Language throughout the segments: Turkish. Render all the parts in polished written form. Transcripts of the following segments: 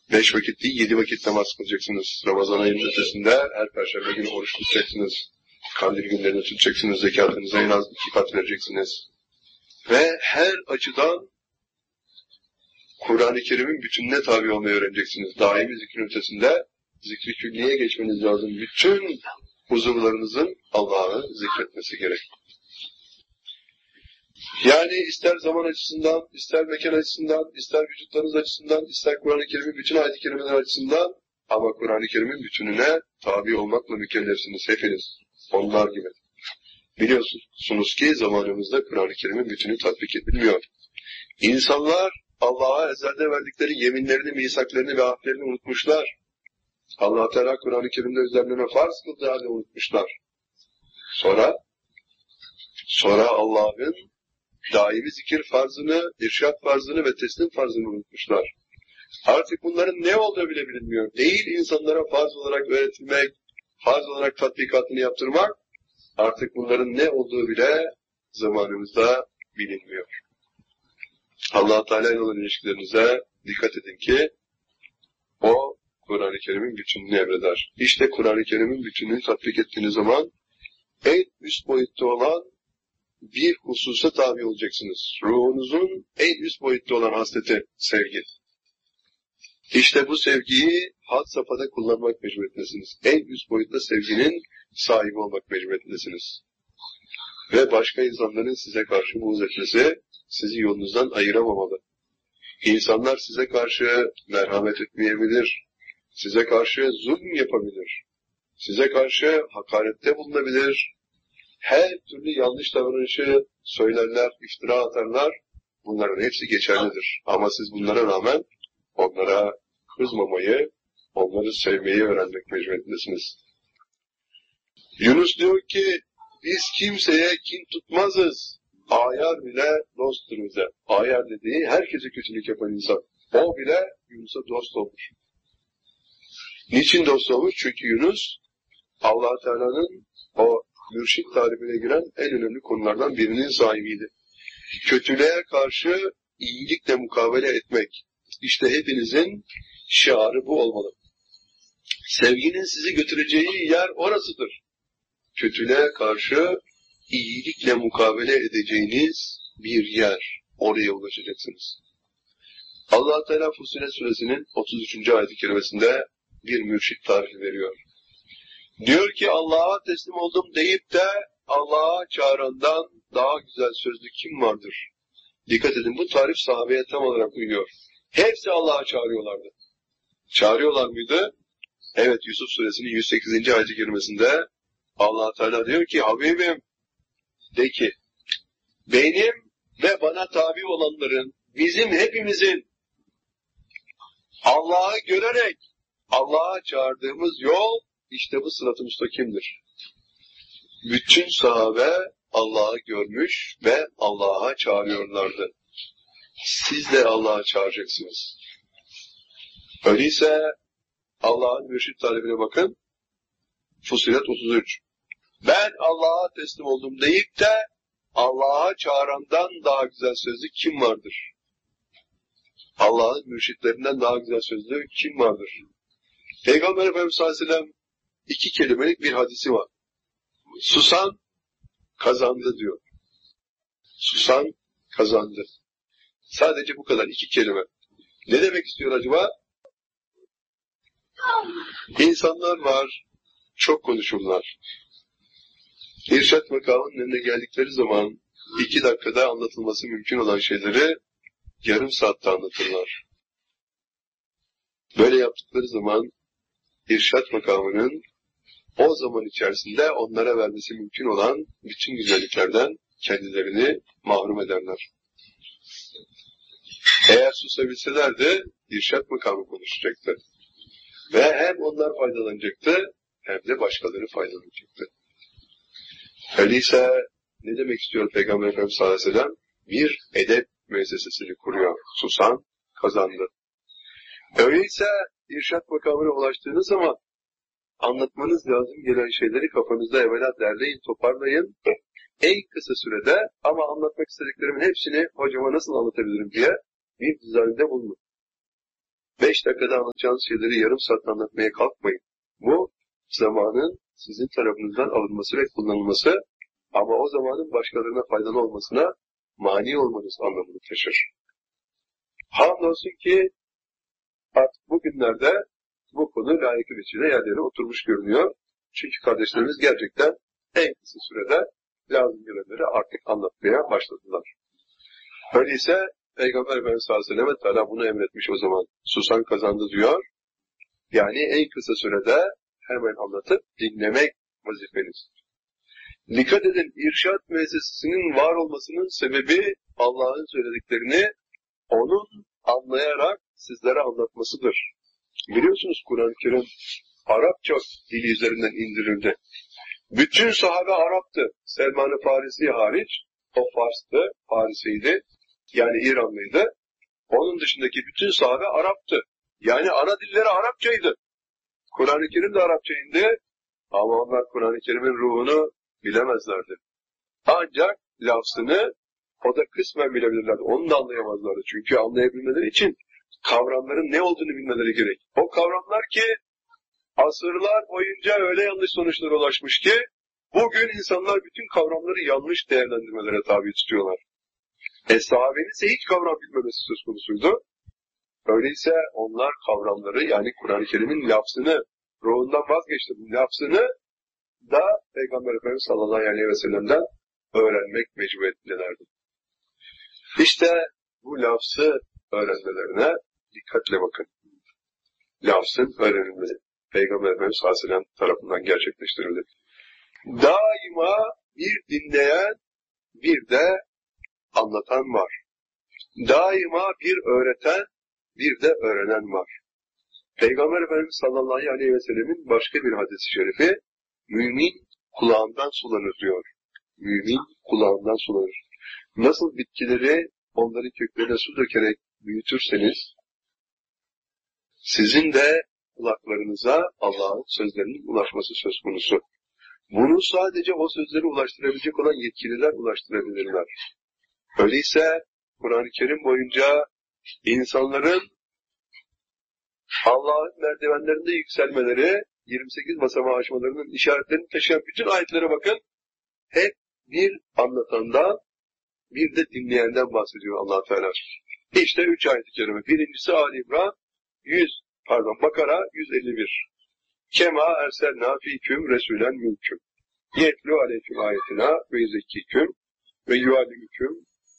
5 vakit değil 7 vakit namaz kılacaksınız. Ramazan ayının ötesinde her perşembe günü oruç tutacaksınız. Kandil günlerini tutacaksınız. Zekatınızı en az 2 kat vereceksiniz. Ve her açıdan Kur'an-ı Kerim'in bütününe tabi olmayı öğreneceksiniz. Daimi zikrin ötesinde zikri külliye geçmeniz lazım. Bütün huzurlarınızın Allah'ı zikretmesi gerek. Yani ister zaman açısından, ister mekan açısından, ister vücutlarınız açısından, ister Kur'an-ı Kerim'in bütün ayet-i kerimeler açısından ama Kur'an-ı Kerim'in bütününe tabi olmakla mükellefsiniz hepiniz. Onlar gibi. Biliyorsunuz ki zamanımızda Kur'an-ı Kerim'in bütünü tatbik edilmiyor. İnsanlar Allah'a ezelde verdikleri yeminlerini, misaklarını ve ahdlerini unutmuşlar. Allah Teala Kur'an-ı Kerim'de üzerlerine farz kıldığı halde unutmuşlar. Sonra Allah'ın daimi zikir farzını, irşad farzını ve teslim farzını unutmuşlar. Artık bunların ne olduğu bile bilinmiyor. Değil insanlara farz olarak öğretilmek, farz olarak tatbikatını yaptırmak, artık bunların ne olduğu bile zamanımızda bilinmiyor. Allah Teala ile olan ilişkilerinize dikkat edin ki o Kur'an-ı Kerim'in bütününü emreder. İşte Kur'an-ı Kerim'in bütününü tatbik ettiğiniz zaman en üst boyutta olan bir hususa tabi olacaksınız. Ruhunuzun en üst boyutta olan hasleti, sevgi. İşte bu sevgiyi had safhada kullanmak mecburiyetindesiniz. En üst boyutta sevginin sahibi olmak mecburiyetindesiniz. Ve başka insanların size karşı buğz etmesi sizi yolunuzdan ayıramamalı. İnsanlar size karşı merhamet etmeyebilir, size karşı zulüm yapabilir, size karşı hakarette bulunabilir, her türlü yanlış davranışı söylerler, iftira atarlar, bunların hepsi geçerlidir. Ama siz bunlara rağmen onlara kızmamayı, onları sevmeyi öğrenmek mecburiyetindesiniz. Yunus diyor ki, biz kimseye kin tutmazız. Ayar bile dosttur bize. Ayar dediği herkese kötülük yapan insan. O bile Yunus'a dost olmuş. Niçin dost olmuş? Çünkü Yunus Allah Teala'nın o mürşit tarifine giren en önemli konulardan birinin sahibiydi. Kötülüğe karşı iyilikle mukabele etmek. İşte hepinizin şiarı bu olmalı. Sevginin sizi götüreceği yer orasıdır. Kötülüğe karşı iyilikle mukabele edeceğiniz bir yer. Oraya ulaşacaksınız. Allah Teala Fussilet Suresinin 33. ayet-i kerimesinde bir mürşit tarifi veriyor. Diyor ki Allah'a teslim oldum deyip de Allah'a çağırandan daha güzel sözlü kim vardır? Dikkat edin, bu tarif sahabeye tam olarak uyuyor. Hepsi Allah'a çağırıyorlardı. Çağırıyorlar mıydı? Evet, Yusuf Suresinin 108. ayet-i kerimesinde Allah Teala diyor ki Habibim de ki benim ve bana tabi olanların, bizim hepimizin Allah'ı görerek Allah'a çağırdığımız yol işte bu sırat-ı müstakimdir. Bütün sahabe Allah'ı görmüş ve Allah'a çağırıyorlardı. Siz de Allah'a çağıracaksınız. Öyleyse Allah'ın mürşit tarifine bakın. Fussilet 33. Ben Allah'a teslim oldum deyip de Allah'a çağırandan daha güzel sözlü kim vardır? Allah'ın mürşitlerinden daha güzel sözlü kim vardır? Peygamber Efendimiz sallallahu aleyhi ve sellem 2 kelimelik bir hadisi var. Susan kazandı diyor. Susan kazandı. Sadece bu kadar, 2 kelime. Ne demek istiyor acaba? İnsanlar var, çok konuşurlar. İrşad makamının önüne geldikleri zaman 2 dakikada anlatılması mümkün olan şeyleri yarım saatte anlatırlar. Böyle yaptıkları zaman İrşad makamının o zaman içerisinde onlara vermesi mümkün olan bütün güzelliklerden kendilerini mahrum ederler. Eğer susabilselerdi İrşad makamı konuşacaktı. Ve hem onlar faydalanacaktı hem de başkaları faydalanacaktı. Öyleyse ne demek istiyor Peygamber Efendimiz sallallahu aleyhi ve sellem? Bir edep müessesesini kuruyor. Susan kazandı. Öyleyse irşad makamına ulaştığınız zaman anlatmanız lazım gelen şeyleri kafanızda evvela derleyin, toparlayın. En kısa sürede ama anlatmak istediklerimin hepsini hocama nasıl anlatabilirim diye bir düzeninde bulunun. 5 dakikada anlatacağınız şeyleri yarım saatte anlatmaya kalkmayın. Bu zamanın sizin tarafınızdan alınması ve kullanılması ama o zamanın başkalarına faydalı olmasına mani olmanız anlamını taşır. Hamdolsun ki artık bugünlerde bu konu layıkı biçimde yerlerine oturmuş görünüyor. Çünkü kardeşlerimiz gerçekten en kısa sürede lazım gelenleri artık anlatmaya başladılar. Öyleyse Peygamber Efendimiz sallallahu aleyhi ve sellem Teala bunu emretmiş o zaman. Susan kazandı diyor. Yani en kısa sürede hemen anlatıp dinlemek vazifeniz. Dikkat edin, irşad müessesesinin var olmasının sebebi Allah'ın söylediklerini onun anlayarak sizlere anlatmasıdır. Biliyorsunuz Kur'an-ı Kerim Arapça dili üzerinden indirildi. Bütün sahabe Arap'tı. Selman-ı Farisi hariç, o Fars'tı, Farisiydi. Yani İranlıydı. Onun dışındaki bütün sahabe Arap'tı. Yani ana dilleri Arapçaydı. Kur'an-ı Kerim de Arapçaydı. Ama onlar Kur'an-ı Kerim'in ruhunu bilemezlerdi. Ancak lafzını o da kısmen bilebilirlerdi. Onu da anlayamazlardı. Çünkü anlayabilmeleri için kavramların ne olduğunu bilmeleri gerek. O kavramlar ki asırlar boyunca öyle yanlış sonuçlara ulaşmış ki bugün insanlar bütün kavramları yanlış değerlendirmelere tabi tutuyorlar. Sahabenin ise hiç kavram bilmemesi söz konusuydu. Öyleyse onlar kavramları yani Kur'an-ı Kerim'in lafzını, ruhundan vazgeçtiğinin lafzını da Peygamber Efendimiz sallallahu aleyhi ve sellem'den öğrenmek mecburiyetindelerdi. İşte bu lafzı öğrenmelerine dikkatle bakın. Lafzın öğrenilmeli. Peygamber Efendimiz sallallahu aleyhi ve sellem tarafından gerçekleştirildi. Daima bir dinleyen, bir de anlatan var. Daima bir öğreten, bir de öğrenen var. Peygamber Efendimiz sallallahu aleyhi ve sellemin başka bir hadis-i şerifi, mümin kulağından sulanır diyor. Mümin kulağından sulanır. Nasıl bitkileri onların köklerine su dökerek büyütürseniz, sizin de kulaklarınıza Allah'ın sözlerinin ulaşması söz konusu. Bunu sadece o sözleri ulaştırabilecek olan yetkililer ulaştırabilirler. Öyleyse Kur'an-ı Kerim boyunca insanların Allah'ın merdivenlerinde yükselmeleri, 28 basamağı aşmalarının işaretlerini taşıyan bütün ayetlere bakın. Hep bir anlatandan, bir de dinleyenden bahsediyor Allah Teala. İşte 3 ayet-i kerime. Birincisi Ali İmran Bakara 151. Kema erselna fiküm resulen mülküm. Yetlu aleyküm ayetina ve yüzekkiküm ve yualimüküm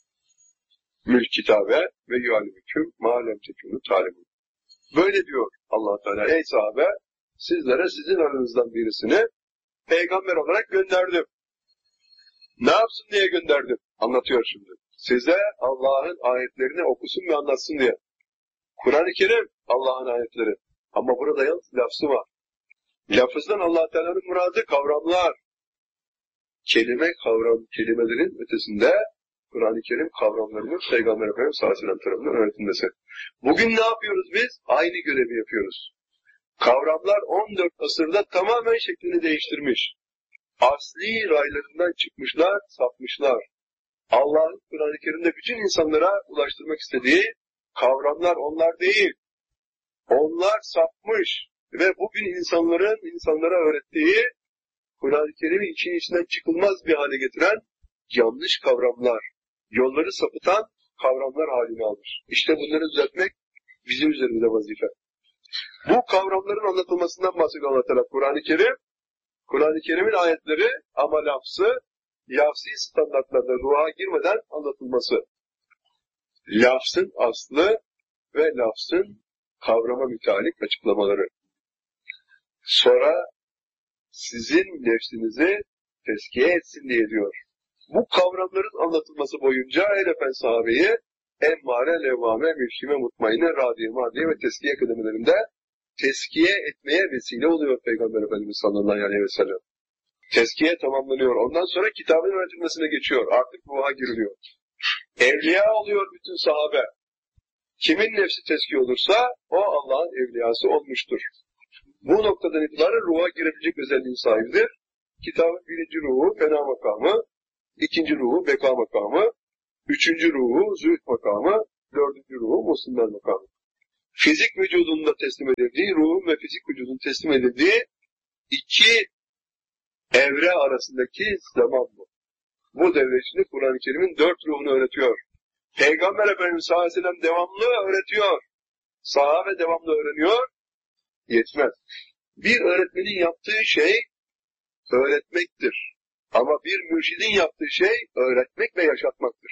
mülk kitabe ve yualimüküm ma'lem tekûnü talimun. Böyle diyor Allah Teala. Ey sahabe, sizlere sizin aranızdan birisini peygamber olarak gönderdim. Ne yapsın diye gönderdim? Anlatıyor şimdi. Size Allah'ın ayetlerini okusun ve anlatsın diye. Kur'an-ı Kerim Allah'ın ayetleri. Ama burada yalnız lafzı var. Lafızdan Allah Teala'nın muradı kavramlar. Kelimelerin ötesinde Kur'an-ı Kerim kavramlarının Peygamber Efendimiz sallallahu aleyhi ve sellem tarafından öğretilmesi. Bugün ne yapıyoruz biz? Aynı görevi yapıyoruz. Kavramlar 14 asırda tamamen şeklini değiştirmiş. Asli raylarından çıkmışlar, sapmışlar. Allah'ın Kur'an-ı Kerim'de bütün insanlara ulaştırmak istediği kavramlar onlar değil. Onlar sapmış ve bugün insanlara öğrettiği Kur'an-ı Kerim'i için içinden çıkılmaz bir hale getiren yanlış kavramlar, yolları sapıtan kavramlar haline almış. İşte bunları düzeltmek bizim üzerimize vazife. Bu kavramların anlatılmasından bahsediyor Allah Teala Kur'an-ı Kerim. Kur'an-ı Kerim'in ayetleri ama lafzı standartlarda ruha girmeden anlatılması. Lafzın aslı ve lafzın kavrama müteallik açıklamaları. Sonra sizin nefsinizi tezkiye etsin diye diyor. Bu kavramların anlatılması boyunca el-Efendi sahabeyi emmare, levvame, mülkime, mutmainne, radiye, mardiye ve teskiye kıdemelerinde teskiye etmeye vesile oluyor Peygamber Efendimiz sallallahu aleyhi ve sellem. Teskiye tamamlanıyor. Ondan sonra kitabın öğretilmesine geçiyor. Artık ruha giriliyor. Evliya oluyor bütün sahabe. Kimin nefsi teskiye olursa o Allah'ın evliyası olmuştur. Bu noktadan itibaren ruha girebilecek özelliğin sahibidir. Kitabın birinci ruhu fena makamı, ikinci ruhu beka makamı, üçüncü ruhu zühd makamı, dördüncü ruhu muslimler makamı. fizik vücudunun da teslim edildiği, ruhun ve fizik vücudun teslim edildiği iki evre arasındaki zaman bu. Bu devre içinde Kur'an-ı Kerim'in 4 ruhunu öğretiyor. Peygamber Efendimiz sallallahu aleyhi ve sellem devamlı öğretiyor. Sahabe devamlı öğreniyor. Yetmez. Bir öğretmenin yaptığı şey öğretmektir. Ama bir mürşidin yaptığı şey öğretmek ve yaşatmaktır.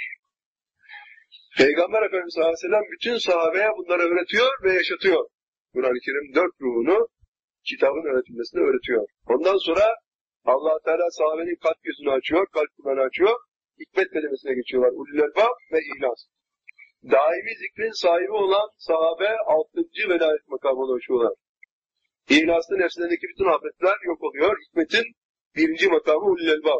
Peygamber Efendimiz sallallahu aleyhi ve sellem bütün sahabeye bunları öğretiyor ve yaşatıyor. Kur'an-ı Kerim 4 ruhunu kitabın öğretilmesini öğretiyor. Ondan sonra Allah Teala sahabenin kalp gözünü açıyor, kalp kulağını açıyor. Hikmet kelimesine geçiyorlar. Ulul Elbab ve İhlas. Daimi zikrin sahibi olan sahabe 6. velayet makamına ulaşıyorlar. İhlas'ın nefslerindeki bütün afetler yok oluyor. Hikmetin 1. makamı Ulul Elbab.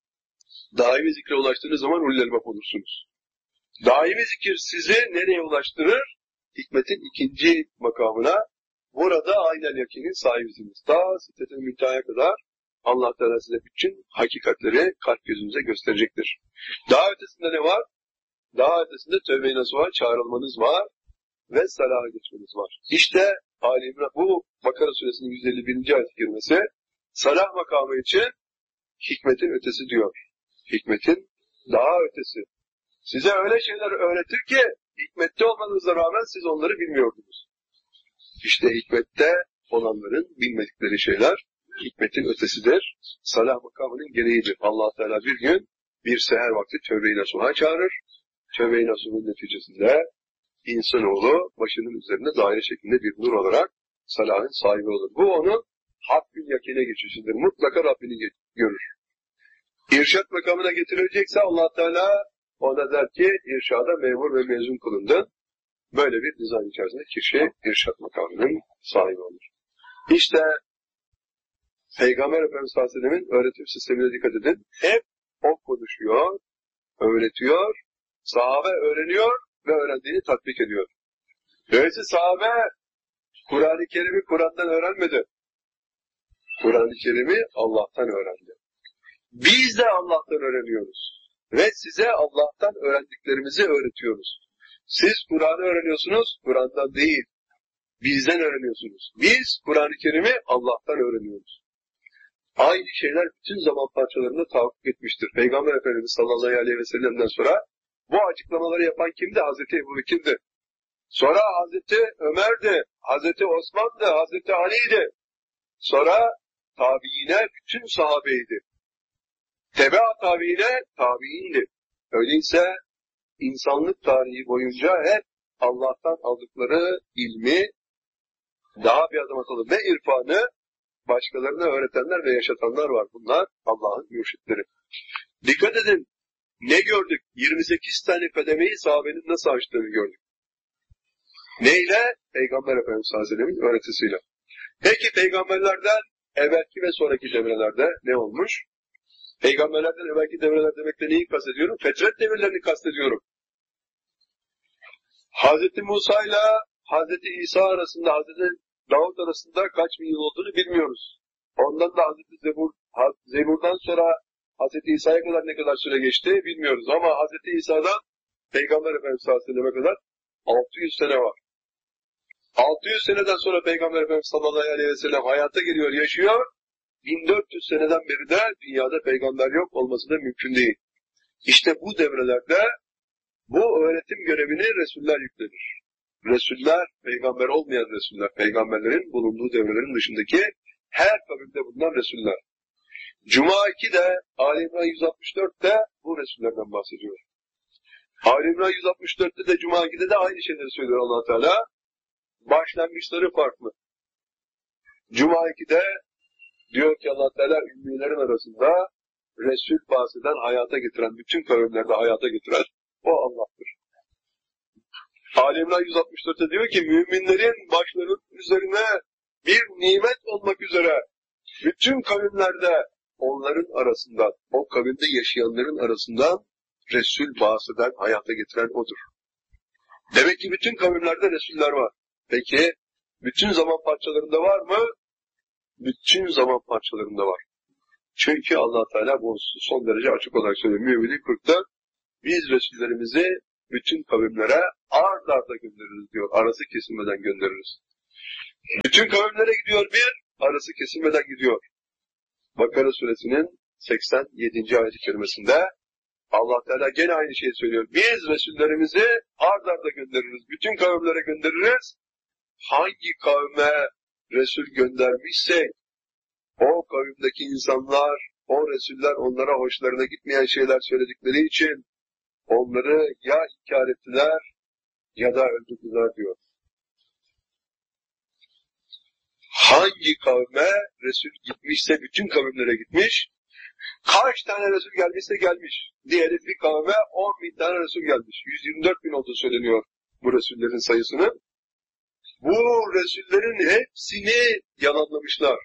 Daimi zikre ulaştığınız zaman Ulul Elbab olursunuz. Daimi zikir sizi nereye ulaştırır? Hikmetin 2. makamına. Burada aynel yakinin sahibisiniz. Ta Sidret-i Münteha'ya kadar Allah Teala size bütün hakikatleri kalp gözünüze gösterecektir. Daha ötesinde ne var? Daha ötesinde tövbe-i nasuha çağrılmanız var ve salaha geçmeniz var. İşte Ali İmran, bu Bakara suresinin 151. ayet-i kerimesi salah makamı için hikmetin ötesi diyor. Hikmetin daha ötesi. Size öyle şeyler öğretir ki hikmette olmanıza rağmen siz onları bilmiyordunuz. İşte hikmette olanların bilmedikleri şeyler hikmetin ötesidir. Salah makamının gereğidir. Allah Teala bir gün bir seher vakti tövbe-i nasuha çağırır. Tövbe-i nasuhun neticesinde insanoğlu başının üzerinde daire şeklinde bir nur olarak salahın sahibi olur. Bu onun hakkın yakine geçişidir. Mutlaka Rabbini görür. İrşad makamına getirilecekse Allah Teala ona der ki irşada memur ve mezun kılındın. Böyle bir dizayn içerisinde kişi irşad makamının sahibi olur. İşte Peygamber Efendimiz sallallahu aleyhi ve sellem'in öğretim sistemine dikkat edin. Hep o konuşuyor, öğretiyor, sahabe öğreniyor ve öğrendiğini tatbik ediyor. Böylece sahabe Kur'an-ı Kerim'i Kur'an'dan öğrenmedi. Kur'an-ı Kerim'i Allah'tan öğrendi. Biz de Allah'tan öğreniyoruz. Ve size Allah'tan öğrendiklerimizi öğretiyoruz. Siz Kur'an'ı öğreniyorsunuz, Kur'an'dan değil. Bizden öğreniyorsunuz. Biz Kur'an-ı Kerim'i Allah'tan öğreniyoruz. Aynı şeyler bütün zaman parçalarında tahakkuk etmiştir. Peygamber Efendimiz sallallahu aleyhi ve sellem'den sonra bu açıklamaları yapan kimdi? Hazreti Ebu Bekir'di. Sonra Hazreti Ömer'di, Hazreti Osman'dı, Hazreti Ali'ydi. Sonra tabiine bütün sahabeydi. Tebe-a tabiine tabiindi. Öyleyse insanlık tarihi boyunca hep Allah'tan aldıkları ilmi daha bir adım atalım. Ve irfanı başkalarına öğretenler ve yaşatanlar var. Bunlar Allah'ın mürşitleri. Dikkat edin. Ne gördük? 28 tane kademeyi sahabenin nasıl açtığını gördük. Neyle? Peygamber Efendimiz sallallahu aleyhi ve sellem'in öğretisiyle. Peki peygamberlerden evvelki ve sonraki devrelerde ne olmuş? Peygamberlerden evvelki devreler demekle neyi kastediyorum? Fetret devirlerini kastediyorum. Hazreti Musa ile Hazreti İsa arasında, Hazreti Davut arasında kaç bin yıl olduğunu bilmiyoruz. Ondan da Hazreti Zebur'dan sonra Hazreti İsa'ya kadar ne kadar süre geçti bilmiyoruz. Ama Hazreti İsa'dan Peygamber Efendimiz sallallahu aleyhi ve selleme kadar 600 sene var. 600 seneden sonra Peygamber Efendimiz sallallahu aleyhi ve sellem hayata geliyor, yaşıyor. 1400 seneden beri de dünyada peygamber yok olması da mümkün değil. İşte bu devrelerde bu öğretim görevini Resuller yüklenir. Resuller, peygamber olmayan Resuller, peygamberlerin bulunduğu devrelerin dışındaki her kabirde bulunan Resuller. Cuma 2'de, Ali İmran 164'te bu Resullerden bahsediyor. Ali İmran 164'te de Cuma 2'de de aynı şeyleri söylüyor Allah Teala. Başlangıçları farklı. Cuma 2'de diyor ki Allah Teala ümmilerin arasında Resul bahseden, hayata getiren, bütün kavimlerde hayata getiren o Allah'tır. Ali İmran 164'te diyor ki müminlerin başlarının üzerine bir nimet olmak üzere bütün kavimlerde onların arasından, o kavimde yaşayanların arasından Resul bahseden, hayata getiren odur. Demek ki bütün kavimlerde Resuller var. Peki bütün zaman parçalarında var mı? Bütün zaman parçalarında var. Çünkü Allah Teala bu son derece açık olarak söylüyor. Mü'minin 40'ta biz Resullerimizi bütün kavimlere ard arda göndeririz diyor. Arası kesilmeden göndeririz. Bütün kavimlere gidiyor bir, arası kesilmeden gidiyor. Bakara suresinin 87. ayet-i kerimesinde Allah Teala gene aynı şeyi söylüyor. Biz Resullerimizi ard arda göndeririz. Bütün kavimlere göndeririz. Hangi kavme Resul göndermişsek o kavimdeki insanlar, o Resuller onlara hoşlarına gitmeyen şeyler söyledikleri için onları ya inkar ettiler ya da öldürdüler diyor. Hangi kavme Resul gitmişse bütün kavimlere gitmiş, kaç tane Resul gelmişse gelmiş. Diyelim bir kavme 10.000 tane Resul gelmiş. 124.000 olduğu söyleniyor bu Resullerin sayısının. Bu Resullerin hepsini yalanlamışlar.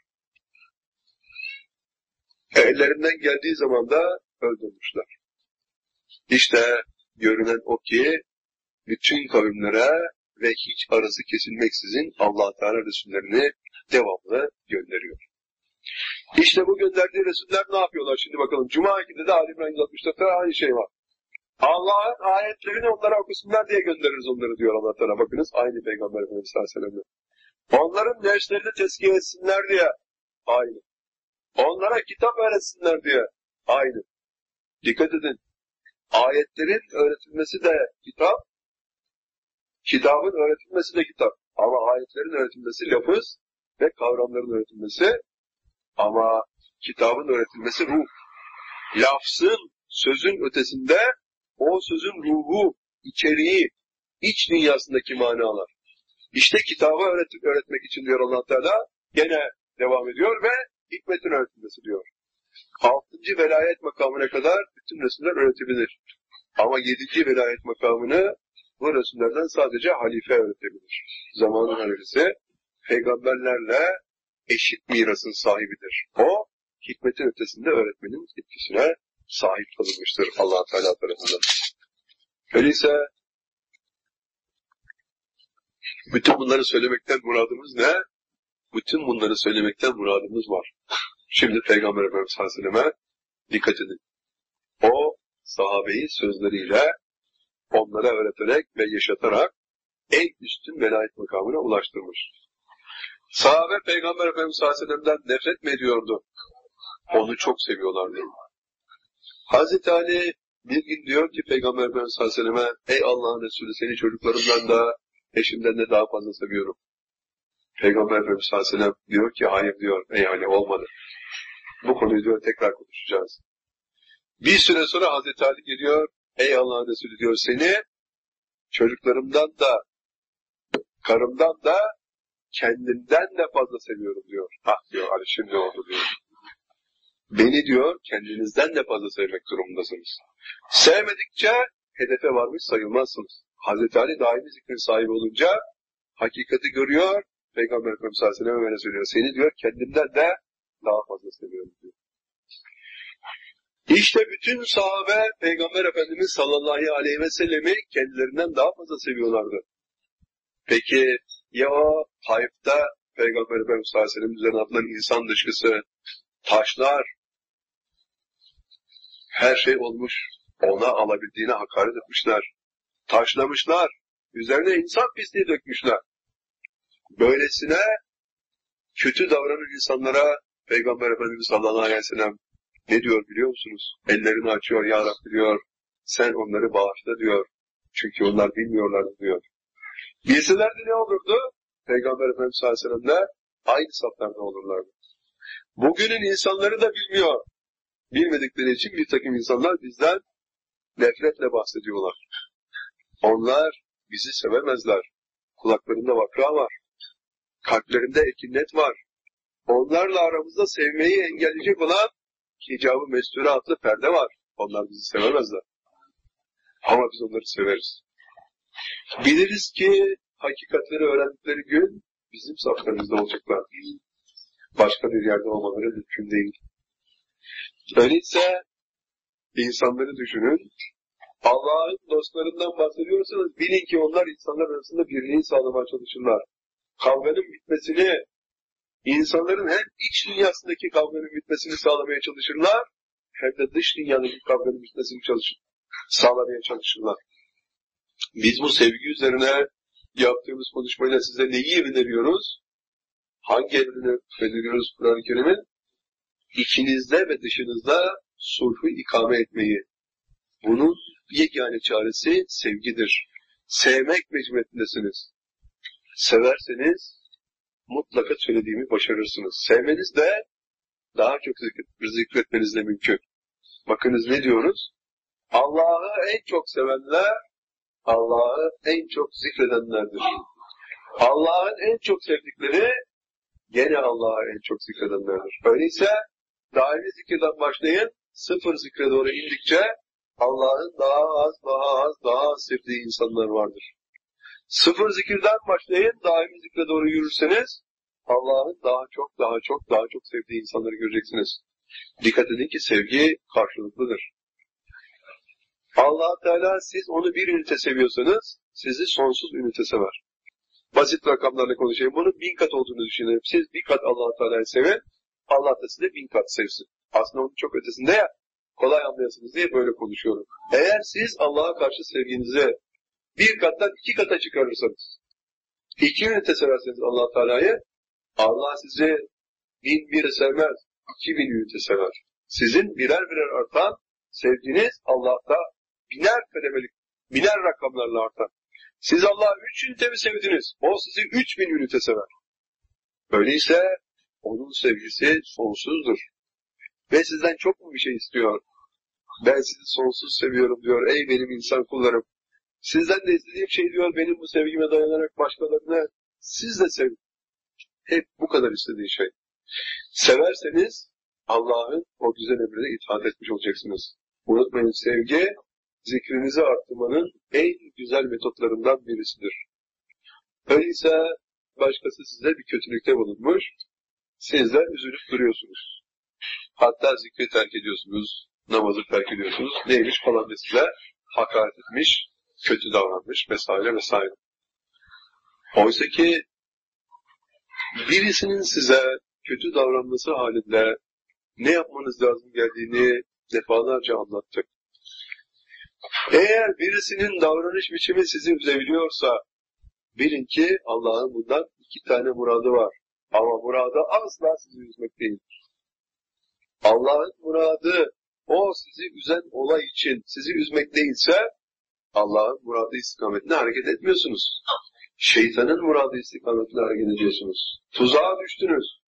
Ellerinden geldiği zaman da öldürmüşler. İşte görünen o ki bütün kavimlere ve hiç arası kesilmeksizin Allah Teala Resullerini devamlı gönderiyor. İşte bu gönderdiği Resuller ne yapıyorlar? Şimdi bakalım. Cuma 2'de de Ali İmran 164'te aynı şey var. Allah'ın ayetlerini onlara okusunlar diye göndeririz onları diyor Allah Teala. Bakınız aynı Peygamber Efendimiz sallallahu aleyhi ve sellem. Onların nefslerini tezkiye etsinler diye aynı. Onlara kitap öğretsinler diye aynı. Dikkat edin. Ayetlerin öğretilmesi de kitap, kitabın öğretilmesi de kitap. Ama ayetlerin öğretilmesi lafız ve kavramların öğretilmesi, ama kitabın öğretilmesi ruh. Lafzın, sözün ötesinde o sözün ruhu, içeriği, iç dünyasındaki manalar. İşte kitabı öğretmek için diyor Allah Teala, gene devam ediyor ve hikmetin öğretilmesi diyor. 6. velayet makamına kadar bütün Resuller öğretebilir. Ama 7. velayet makamını bu Resullerden sadece halife öğretebilir. Zamanın halifesi peygamberlerle eşit mirasın sahibidir. O hikmetin ötesinde öğretmenin etkisine sahip kılınmıştır Allah Teala tarafından. Öyleyse bütün bunları söylemekten muradımız ne? Bütün bunları söylemekten muradımız var. Şimdi Peygamber Efendimiz sallallahu aleyhi ve selleme dikkat edin. O sahabeyi sözleriyle onlara öğreterek ve yaşatarak en üstün velayet makamına ulaştırmış. Sahabe Peygamber Efendimiz sallallahu aleyhi ve sellem'den nefret mi ediyordu? Onu çok seviyorlardı. Hazreti Ali bir gün diyor ki Peygamber Efendimiz sallallahu aleyhi ve selleme, ey Allah'ın Resulü, seni çocuklarımdan da eşimden de daha fazla seviyorum. Peygamber Efendimiz sallallahu aleyhi ve sellem diyor ki hayır diyor, ey Ali olmadı. Bu konuyu diyor tekrar konuşacağız. Bir süre sonra Hazreti Ali geliyor, ey Allah'ın Resulü diyor, seni çocuklarımdan da karımdan da kendimden de fazla seviyorum diyor. Ah diyor Ali, şimdi oldu diyor. Beni diyor kendinizden de fazla sevmek durumundasınız. Sevmedikçe hedefe varmış sayılmazsınız. Hazreti Ali daimi zikrin sahibi olunca hakikati görüyor. Peygamber Efendimiz sallallahu aleyhi ve sellem öyle söylüyor. Seni diyor kendimden de daha fazla seviyorum diyor. İşte bütün sahabe Peygamber Efendimiz sallallahu aleyhi ve sellemi kendilerinden daha fazla seviyorlardı. Peki ya o Taif'te Peygamber Efendimiz sallallahu aleyhi ve sellem üzerine atılan insan dışkısı, taşlar, her şey olmuş. Ona alabildiğine hakaret etmişler. Taşlamışlar. Üzerine insan pisliği dökmüşler. Böylesine kötü davranan insanlara Peygamber Efendimiz sallallahu aleyhi ve sellem ne diyor biliyor musunuz? Ellerini açıyor, ya Rabbi diyor, sen onları bağışla diyor. Çünkü onlar bilmiyorlardı diyor. Bilselerdi ne olurdu? Peygamber Efendimiz sallallahu aleyhi ve sellem'le aynı saflarda olurlardı. Bugünün insanları da bilmiyor. Bilmedikleri için bir takım insanlar bizden nefretle bahsediyorlar. Onlar bizi sevemezler. Kulaklarında vakra var. Kalplerinde ekinnet var. Onlarla aramızda sevmeyi engelleyecek olan hicab-ı mesture adlı perde var. Onlar bizi sevemezler. Ama biz onları severiz. Biliriz ki hakikatleri öğrendikleri gün bizim saflarımızda olacaklar. Başka bir yerde olmaları mümkün değil. Öyleyse insanları düşünün. Allah'ın dostlarından bahsediyorsanız bilin ki onlar insanlar arasında birliği sağlamaya çalışırlar. Kavganın bitmesini, insanların hem iç dünyasındaki kavganın bitmesini sağlamaya çalışırlar, hem de dış dünyadaki kavganın bitmesini sağlamaya çalışırlar. Biz bu sevgi üzerine yaptığımız konuşmayla size neyi öneriyoruz? Hangi emrini öneriyoruz Kur'an-ı Kerim'in? İçinizde ve dışınızda sulhu ikame etmeyi. Bunun yegane çaresi sevgidir. Sevmek mecburiyetindesiniz. Severseniz mutlaka söylediğimi başarırsınız. Sevmeniz de daha çok zikretmeniz de mümkün. Bakınız ne diyoruz? Allah'ı en çok sevenler, Allah'ı en çok zikredenlerdir. Allah'ın en çok sevdikleri, gene Allah'ı en çok zikredenlerdir. Öyleyse daimi zikirden başlayın, sıfır zikre doğru indikçe Allah'ın daha az sevdiği insanlar vardır. Sıfır zikirden başlayın, daimi zikre doğru yürürseniz Allah'ın daha çok sevdiği insanları göreceksiniz. Dikkat edin ki sevgi karşılıklıdır. Allah Teala siz onu bir ünite seviyorsanız sizi sonsuz ünite sever. Basit rakamlarla konuşayım. Bunun 1000 kat olduğunu düşünelim. Siz bir kat Allah Teala'yı sevin, Allah da size 1000 kat sevsin. Aslında onun çok ötesinde ya, kolay anlayasınız diye böyle konuşuyorum. Eğer siz Allah'a karşı sevginizi bir kattan 2 kata çıkarırsanız, 2 ünite severseniz Allah Teala'yı, Allah sizi 1001 sevmez, 2000 ünite sever. Sizin birer artan sevginiz Allah'ta biner rakamlarla artar. Siz Allah'a 3 ünite mi sevdiniz? O sizi 3000 ünite sever. Öyleyse onun sevgisi sonsuzdur. Ve sizden çok mu bir şey istiyor? Ben sizi sonsuz seviyorum diyor. Ey benim insan kullarım. Sizden de istediğim şey diyor, benim bu sevgime dayanarak başkalarını siz de sevin. Hep bu kadar istediği şey. Severseniz Allah'ın o güzel emrine itaat etmiş olacaksınız. Unutmayın, sevgi zikrinizi arttırmanın en güzel metotlarından birisidir. Öyleyse başkası size bir kötülükte bulunmuş, siz de üzülüp duruyorsunuz. Hatta zikri terk ediyorsunuz, namazı terk ediyorsunuz. Neymiş falan da size hakaret etmiş, kötü davranmış vesaire vesaire. Oysa ki birisinin size kötü davranması halinde ne yapmanız lazım geldiğini defalarca anlattık. Eğer birisinin davranış biçimi sizi üzebiliyorsa bilin ki Allah'ın bundan 2 tane muradı var. Ama muradı asla sizi üzmek değildir. Allah'ın muradı o sizi üzen olay için sizi üzmek değilse Allah'ın muradı istikametine hareket etmiyorsunuz. Şeytanın muradı istikametine hareket ediyorsunuz. Tuzağa düştünüz.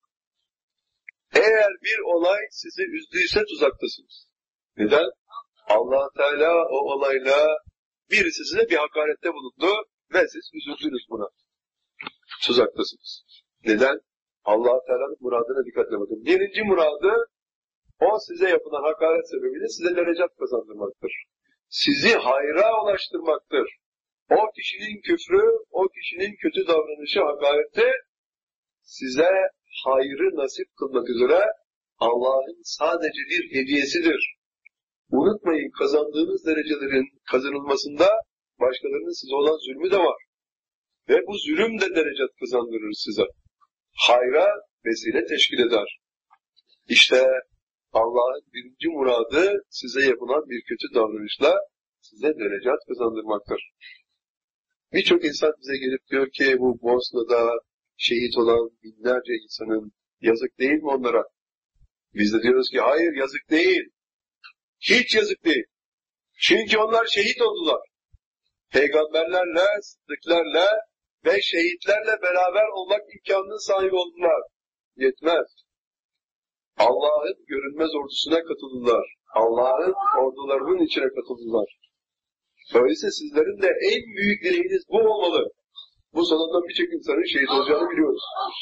Eğer bir olay sizi üzdüyse tuzaktasınız. Neden? Allah Teala o olayla birisi size bir hakarette bulundu ve siz üzüldünüz buna. Tuzaktasınız. Neden? Allah Teala'nın muradına dikkatle bakın. Birinci muradı o size yapılan hakaret sebebiyle size derecat kazandırmaktır. Sizi hayra ulaştırmaktır. O kişinin küfrü, o kişinin kötü davranışı, hakareti size hayrı nasip kılmak üzere Allah'ın sadece bir hediyesidir. Unutmayın, kazandığınız derecelerin kazanılmasında başkalarının size olan zulmü de var. Ve bu zulüm de derecat kazandırır size. Hayra vesile teşkil eder. İşte Allah'ın birinci muradı size yapılan bir kötü davranışla size derecat kazandırmaktır. Birçok insan bize gelip diyor ki bu Bosna'da şehit olan binlerce insanın yazık değil mi onlara? Biz de diyoruz ki hayır, yazık değil. Hiç yazık değil. Çünkü onlar şehit oldular. Peygamberlerle, sıddıklarla ve şehitlerle beraber olmak imkanının sahibi oldular. Yetmez. Allah'ın görünmez ordusuna katıldılar. Allah'ın ordularının içine katıldılar. Öyleyse sizlerin de en büyük dileğiniz bu olmalı. Bu sonunda birçok insanın şehit olacağını biliyoruz.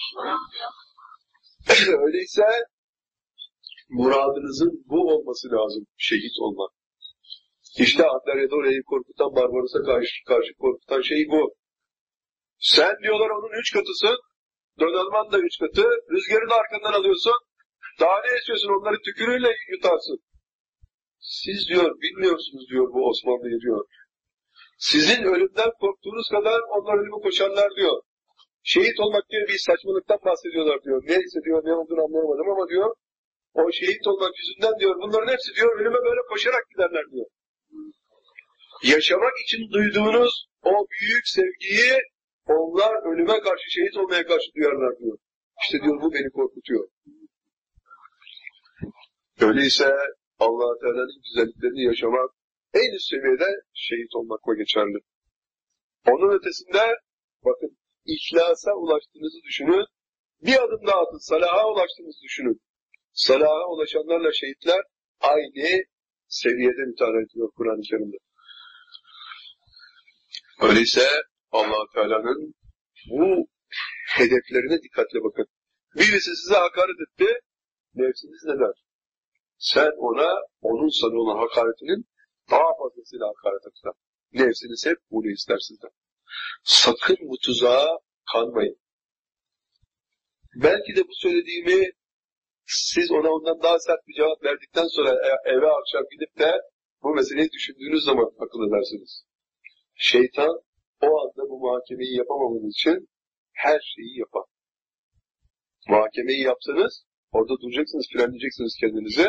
Öyleyse muradınızın bu olması lazım, şehit olmak. İşte Antalya'da orayı korkutan, Barbaros'a karşı korkutan şey bu. Sen diyorlar onun 3 katısın, Donanman da 3 katı, rüzgarı da arkandan alıyorsun, daha ne istiyorsun, onları tükürüğüyle yutarsın. Siz diyor, bilmiyorsunuz diyor bu Osmanlı'yı diyor. Sizin ölümden korktuğunuz kadar onlar ölümü koşarlar diyor. Şehit olmak diyor bir saçmalıktan bahsediyorlar diyor. Neyse diyor, ne olduğunu anlayamadım ama diyor, o şehit olmak yüzünden diyor, bunların hepsi diyor ölüme böyle koşarak giderler diyor. Yaşamak için duyduğunuz o büyük sevgiyi onlar ölüme karşı, şehit olmaya karşı duyarlar diyor. İşte diyor bu beni korkutuyor. Öyleyse Allah Teala'nın güzelliklerini yaşamak en üst seviyede şehit olmakla geçerli. Onun ötesinde bakın ihlasa ulaştığınızı düşünün. Bir adım daha atın. Salaha ulaştığınızı düşünün. Salaha ulaşanlarla şehitler aynı seviyede müteala ediyor Kur'an-ı Kerim'de. Öyleyse Allah Teala'nın bu hedeflerine dikkatle bakın. Birisi size hakaret etti. Nefsiniz ne der? Sen ona, onun sana olan hakaretinin daha fazlasıyla hakaret etsen. Nefsiniz hep bunu ister sizden. Sakın bu tuzağa kanmayın. Belki de bu söylediğimi siz ona ondan daha sert bir cevap verdikten sonra eve akşam gidip de bu meseleyi düşündüğünüz zaman akıl edersiniz. Şeytan o anda bu muhakemeyi yapamanız için her şeyi yapar. Muhakemeyi yapsanız orada duracaksınız, frenleyeceksiniz kendinizi.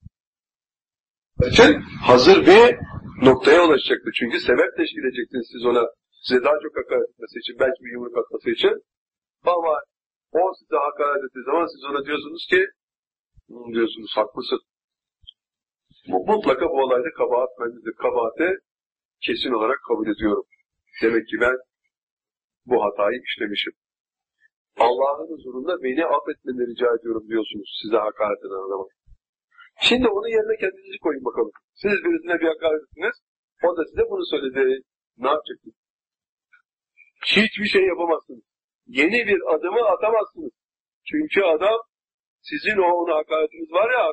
Hazır bir noktaya ulaşacaktır. Çünkü sebep teşkil edeceksiniz siz ona. Size daha çok hakaret etmesi için, belki bir yumruk atması için. Ama o size hakaret ettiği zaman siz ona diyorsunuz ki, diyorsunuz haklısın. Mutlaka bu olayda kabahat bendedir. Kabahati kesin olarak kabul ediyorum. Demek ki ben bu hatayı işlemişim. Allah'ın huzurunda beni affetmeni rica ediyorum diyorsunuz size hakaret eden adama. Şimdi onun yerine kendinizi koyun bakalım. Siz birisine bir hakaret ettiniz, o da size bunu söyledi. Ne yapacaksınız? Hiçbir şey yapamazsınız. Yeni bir adımı atamazsınız. Çünkü adam, sizin ona hakaretiniz var ya,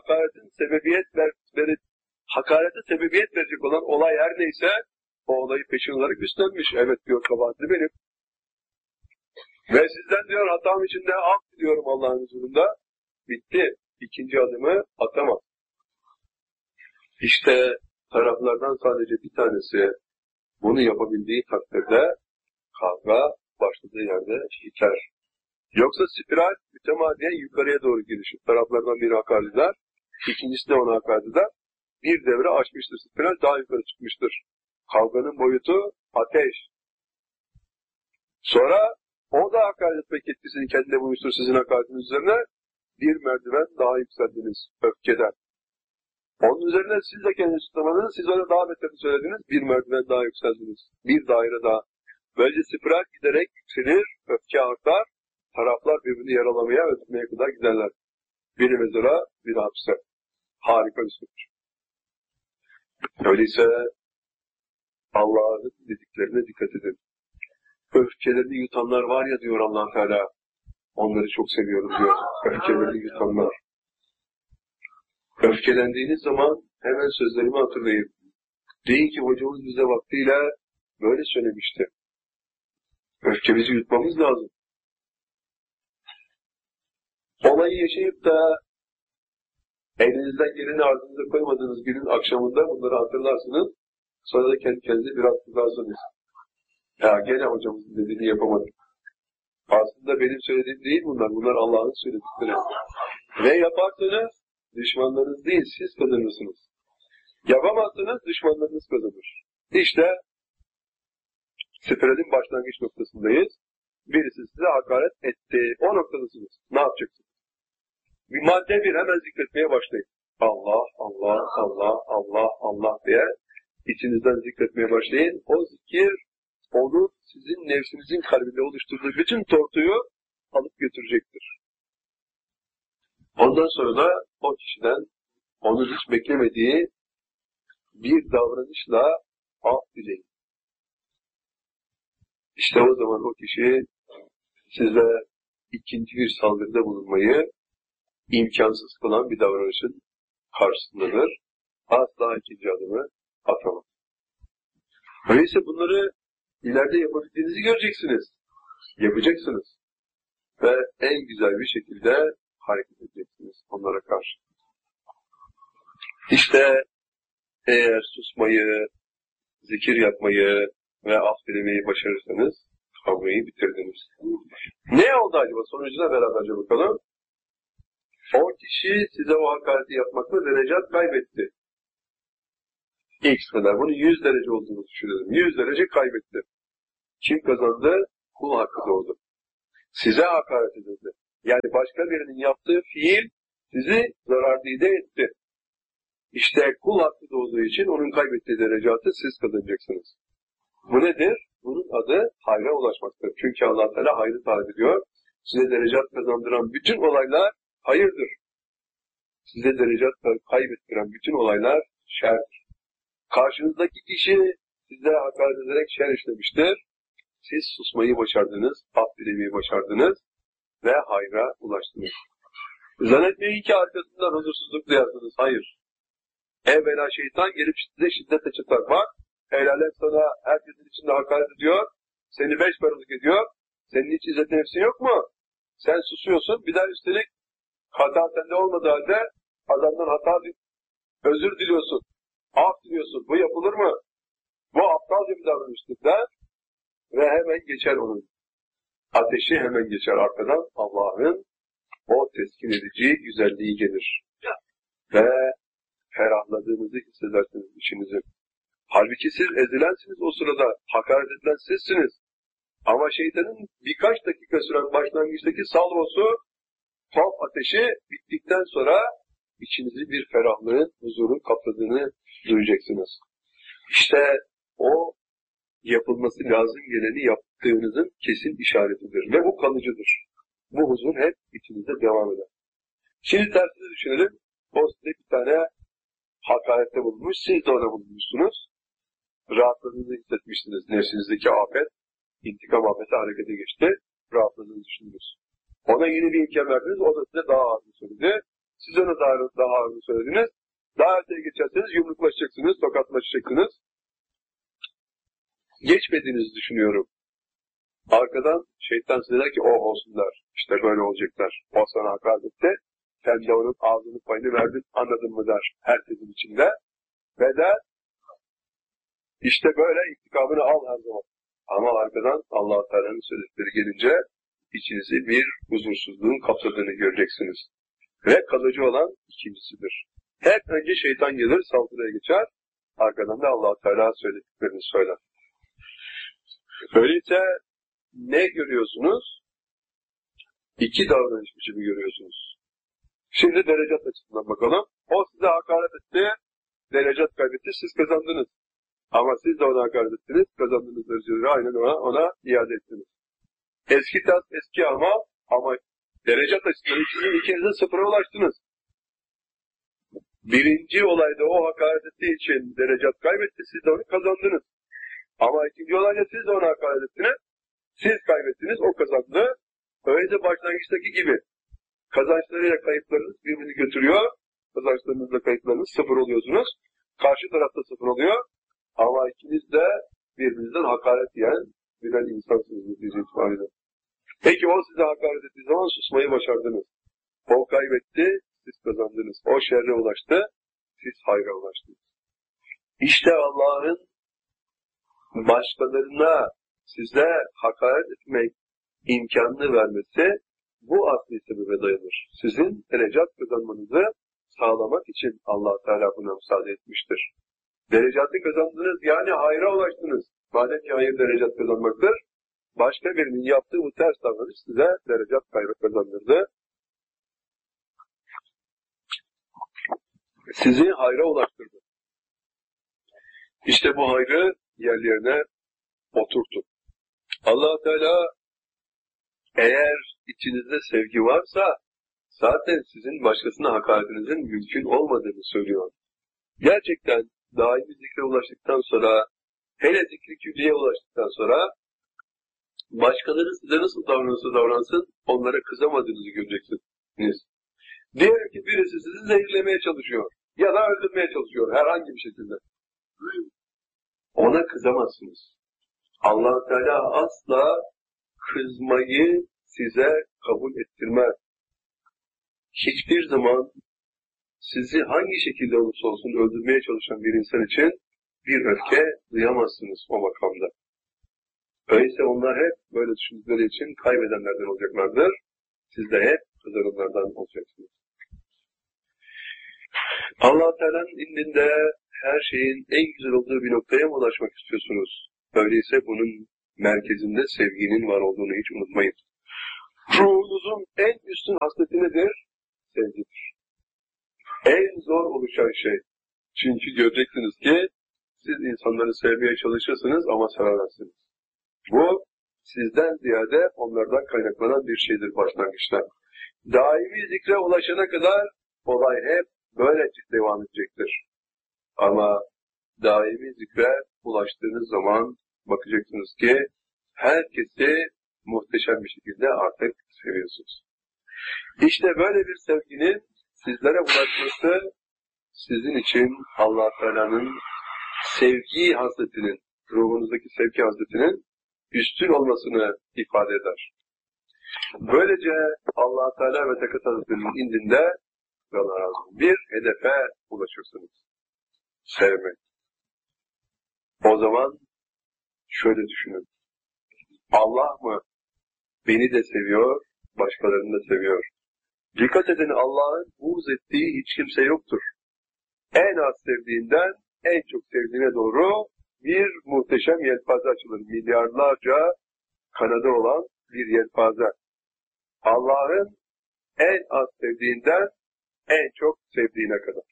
hakarete sebebiyet verecek olan olay her neyse, o olayı peşin olarak üstlenmiş. Evet diyor, kabahatli benim. Ve sizden diyor, hatam içinde af diliyorum Allah'ın huzurunda. Bitti. İkinci adımı atamaz. İşte taraflardan sadece bir tanesi bunu yapabildiği takdirde kavga başladığı yerde biter. Yoksa spiral mütemadiyen yukarıya doğru gelişir. Taraflardan biri hakaret eder, ikincisi de ona hakaret eder. Bir devre aşmıştır. Spiral daha yukarı çıkmıştır. Kavganın boyutu ateş. Sonra o da hakaret etmek etkisini kendine bulmuştur sizin hakaretiniz üzerine. Bir merdiven daha yükseldiniz öfkeden. Onun üzerine siz de kendinizi tutamadınız, siz ona daha beterini söylediniz, bir merdiven daha yükseldiniz. Bir daire daha. Böylece spiral giderek yükselir, öfke artar, taraflar birbirini yaralamaya, öldürmeye kadar giderler. Biri mezara, biri hapse. Harika bir sonuç. Öyleyse Allah'ın dediklerine dikkat edin. Öfkelerini yutanlar var ya diyor Allah Teala, onları çok seviyorum diyor. Öfkelerini yutanlar. Öfkelendiğiniz zaman hemen sözlerimi hatırlayın. Deyin ki hocamız bize vaktiyle böyle söylemişti. Öfkemizi yutmamız lazım. Olayı yaşayıp da elinizden geleni ardınıza koymadığınız günün akşamında bunları hatırlarsınız. Sonra da kendi kendinize biraz kızarsınız. Ya gene hocamızın dediğini yapamadım. Aslında benim söylediğim değil bunlar. Bunlar Allah'ın söyledikleri. Ve yaparsanız düşmanlarınız değil, siz kazanırsınız. Yapamazsanız düşmanlarınız kazanır. İşte spiralin başlangıç noktasındayız. Birisi size hakaret etti. O noktadasınız. Ne yapacaksınız? Bir madde bir hemen zikretmeye başlayın. Allah, Allah, Allah, Allah, Allah diye içinizden zikretmeye başlayın. O zikir onu sizin nefsinizin kalbinde oluşturduğu bütün tortuyu alıp götürecektir. Ondan sonra da o kişiden onu hiç beklemediği bir davranışla af dileyin. İşte o zaman o kişi size ikinci bir saldırıda bulunmayı imkansız kılan bir davranışın karşısındadır. Asla ikinci adımı atamaz. Öyleyse bunları ileride yapabildiğinizi göreceksiniz. Yapacaksınız. Ve en güzel bir şekilde hareket edeceksiniz onlara karşı. İşte eğer susmayı, zikir yapmayı ve af dilemeyi başarırsanız kavgayı bitirdiniz. Ne oldu acaba? Sonucuna beraberce bakalım. O kişi size o hakareti yapmakla derecat kaybetti. X kadar. Bunun 100 derece olduğunu düşünelim. 100 derece kaybetti. Kim kazandı? Kul hakkı doğdu. Size hakaret edildi. Yani başka birinin yaptığı fiil sizi zarardide etti. İşte kul hakkı doğduğu için onun kaybettiği derecatı siz kazanacaksınız. Bu nedir? Bunun adı hayra ulaşmaktır. Çünkü Allah Teala hayrı tarif ediyor. Size derecat kazandıran bütün olaylar hayırdır. Size derecat kaybettiren bütün olaylar şerdir. Karşınızdaki kişi size hakaret ederek şer işlemiştir. Siz susmayı başardınız, af dilemeyi başardınız ve hayra ulaştınız. Zannetmeyin ki arkasından huzursuzluk duyarsınız. Hayır. Evvela şeytan gelip size şiddetle çıkar. Bak, el alem sana herkesin içinde hakaret ediyor, seni 5 paralık ediyor, senin hiç izzet nefsin yok mu? Sen susuyorsun, bir daha üstelik hata sende olmadığı halde adamdan özür diliyorsun, af diliyorsun. Bu yapılır mı? Bu aptalca bir davranıştır der ve hemen geçer onun. Ateşi hemen geçer arkadan. Allah'ın o teskin edici güzelliği gelir. Ve ferahladığınızı hissedersiniz içinizi. Halbuki siz ezilensiniz o sırada. Hakaret edilen sizsiniz. Ama şeytanın birkaç dakika süren başlangıçtaki salvosu, top ateşi bittikten sonra içinizi bir ferahlığın, huzurun kapladığını duyacaksınız. İşte o yapılması lazım geleni yaptığınızın kesin işaretidir. Ve bu kalıcıdır. Bu huzur hep içinizde devam eder. Şimdi tersini düşünelim. O size bir tane hakarette bulunmuş, siz de ona bulunmuşsunuz. Rahatladığınızı hissetmişsiniz. Nefsinizdeki afet, intikam afeti harekete geçti. Rahatladığınızı düşündünüz. Ona yeni bir imkan verdiniz, o da size daha ağırını söyledi. Siz ona daha ağırını söylediniz. Daha öteye geçerseniz yumruklaşacaksınız, tokatlaşacaksınız. Geçmediğinizi düşünüyorum. Arkadan şeytan size der ki, oh olsunlar, işte böyle olacaklar. O sana hakaret etti. Sen de onun ağzını payını verdin, anladın mı der herkesin içinde. Ve der, işte böyle intikamını al her zaman. Ama arkadan Allah-u Teala'nın söyledikleri gelince içinizi bir huzursuzluğun kapsadığını göreceksiniz. Ve kalıcı olan ikincisidir. Hep önce şeytan gelir, saldırıya geçer. Arkadan da Allah-u Teala söylediklerini söyler. Öyleyse ne görüyorsunuz? İki davranış biçimi görüyorsunuz. Şimdi derecat açısından bakalım. O size hakaret etti, derecat kaybetti, siz kazandınız. Ama siz de ona hakaret ettiniz, kazandığınız dereceleri aynen ona iade ettiniz. Eski tas, eski ama derecat açısından ikiniz de sıfıra ulaştınız. Birinci olayda o hakaret ettiği için derecat kaybetti, siz de onu kazandınız. Ama ikinci olayda siz de ona hakaret ettiniz, siz kaybettiniz, o kazandı. Öyleyse başlangıçtaki gibi kazançlarıyla kayıplarınız birbirini götürüyor. Kazançlarınızla kayıplarınız sıfır oluyorsunuz. Karşı tarafta sıfır oluyor. Ama ikiniz de birbirinizden hakaret yiyen birer insansınız netice itibariyle. Peki o size hakaret ettiği zaman susmayı başardınız. O kaybetti, siz kazandınız. O şerre ulaştı, siz hayra ulaştınız. İşte Allah'ın başkalarına size hakaret etmek imkanını vermesi bu asli sebebe dayanır. Sizin derecat kazanmanızı sağlamak için Allah Teala buna müsaade etmiştir. Derecatı kazandınız, yani hayra ulaştınız. Madem ki hayır derecat kazanmaktır, başka birinin yaptığı bu ters davranış size derecat kaybı kazandırdı. Sizi hayra ulaştırdı. İşte bu hayrı yerlerine oturtun. Allah Teala eğer içinizde sevgi varsa zaten sizin başkasına hakaretinizin mümkün olmadığını söylüyor. Gerçekten daimi zikre ulaştıktan sonra, hele zikri külliye ulaştıktan sonra başkaları size nasıl davranırsa davransın onlara kızamadığınızı göreceksiniz. Diyelim ki birisi sizi zehirlemeye çalışıyor ya da öldürmeye çalışıyor herhangi bir şekilde. Ona kızamazsınız. Allah Teala asla kızmayı size kabul ettirmez. Hiçbir zaman sizi hangi şekilde olursa olsun öldürmeye çalışan bir insan için bir öfke duyamazsınız o makamda. Öyleyse onlar hep böyle düşündükleri için kaybedenlerden olacaklardır. Siz de hep kazananlardan olacaksınız. Allah Teala'nın indinde her şeyin en güzel olduğu bir noktaya mı ulaşmak istiyorsunuz? Öyleyse bunun merkezinde sevginin var olduğunu hiç unutmayın. Ruhunuzun en üstün hasleti nedir? Sevgidir. En zor oluşan şey. Çünkü göreceksiniz ki siz insanları sevmeye çalışırsınız ama sevemezsiniz. Bu sizden ziyade onlardan kaynaklanan bir şeydir başlangıçta. Daimi zikre ulaşana kadar olay hep böylece devam edecektir. Ama daimi zikre ulaştığınız zaman bakacaksınız ki herkesi muhteşem bir şekilde artık seviyorsunuz. İşte böyle bir sevginin sizlere ulaşması sizin için Allah Teala'nın sevgi hasletinin, ruhunuzdaki sevgi hasletinin üstün olmasını ifade eder. Böylece Allah Teala ve Tekat Hazretleri'nin indinde bir hedefe ulaşırsınız. Sevmek. O zaman şöyle düşünün. Allah mı beni de seviyor, başkalarını da seviyor? Dikkat edin, Allah'ın buğz ettiği hiç kimse yoktur. En az sevdiğinden en çok sevdiğine doğru bir muhteşem yelpaze açılır. Milyarlarca kanadı olan bir yelpaze. Allah'ın en az sevdiğinden en çok sevdiğine kadar.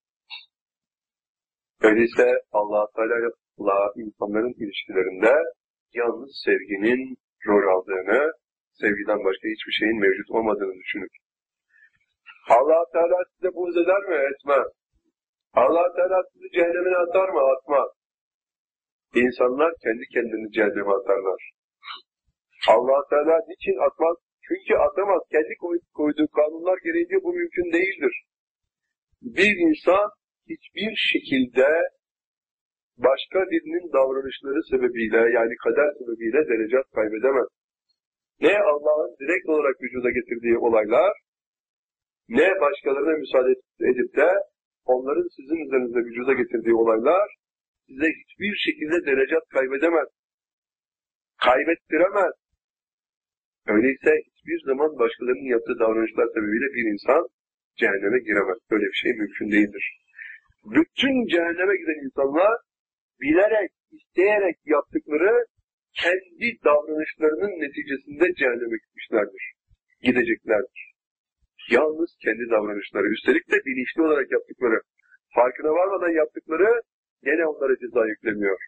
Öyleyse Allah Teala'yla insanların ilişkilerinde yalnız sevginin rol aldığını, sevgiden başka hiçbir şeyin mevcut olmadığını düşünün. Allah Teala size buğz eder mi? Etmez. Allah Teala sizi cehenneme atar mı? Atmaz. İnsanlar kendi kendini cehenneme atarlar. Allah Teala niçin atmaz? Çünkü atamaz. Kendi koyduğu kanunlar gereğince bu mümkün değildir. Bir insan hiçbir şekilde başka birinin davranışları sebebiyle, yani kader sebebiyle derecat kaybedemez. Ne Allah'ın direkt olarak vücuda getirdiği olaylar, ne başkalarına müsaade edip de onların sizin üzerinizde vücuda getirdiği olaylar size hiçbir şekilde derecat kaybedemez. Kaybettiremez. Öyleyse hiçbir zaman başkalarının yaptığı davranışlar sebebiyle bir insan cehenneme giremez. Böyle bir şey mümkün değildir. Bütün cehenneme giden insanlar bilerek, isteyerek yaptıkları kendi davranışlarının neticesinde cehenneme gitmişlerdir. Gideceklerdir. Yalnız kendi davranışları, üstelik de bilinçli olarak yaptıkları, farkına varmadan yaptıkları gene onlara ceza yüklemiyor.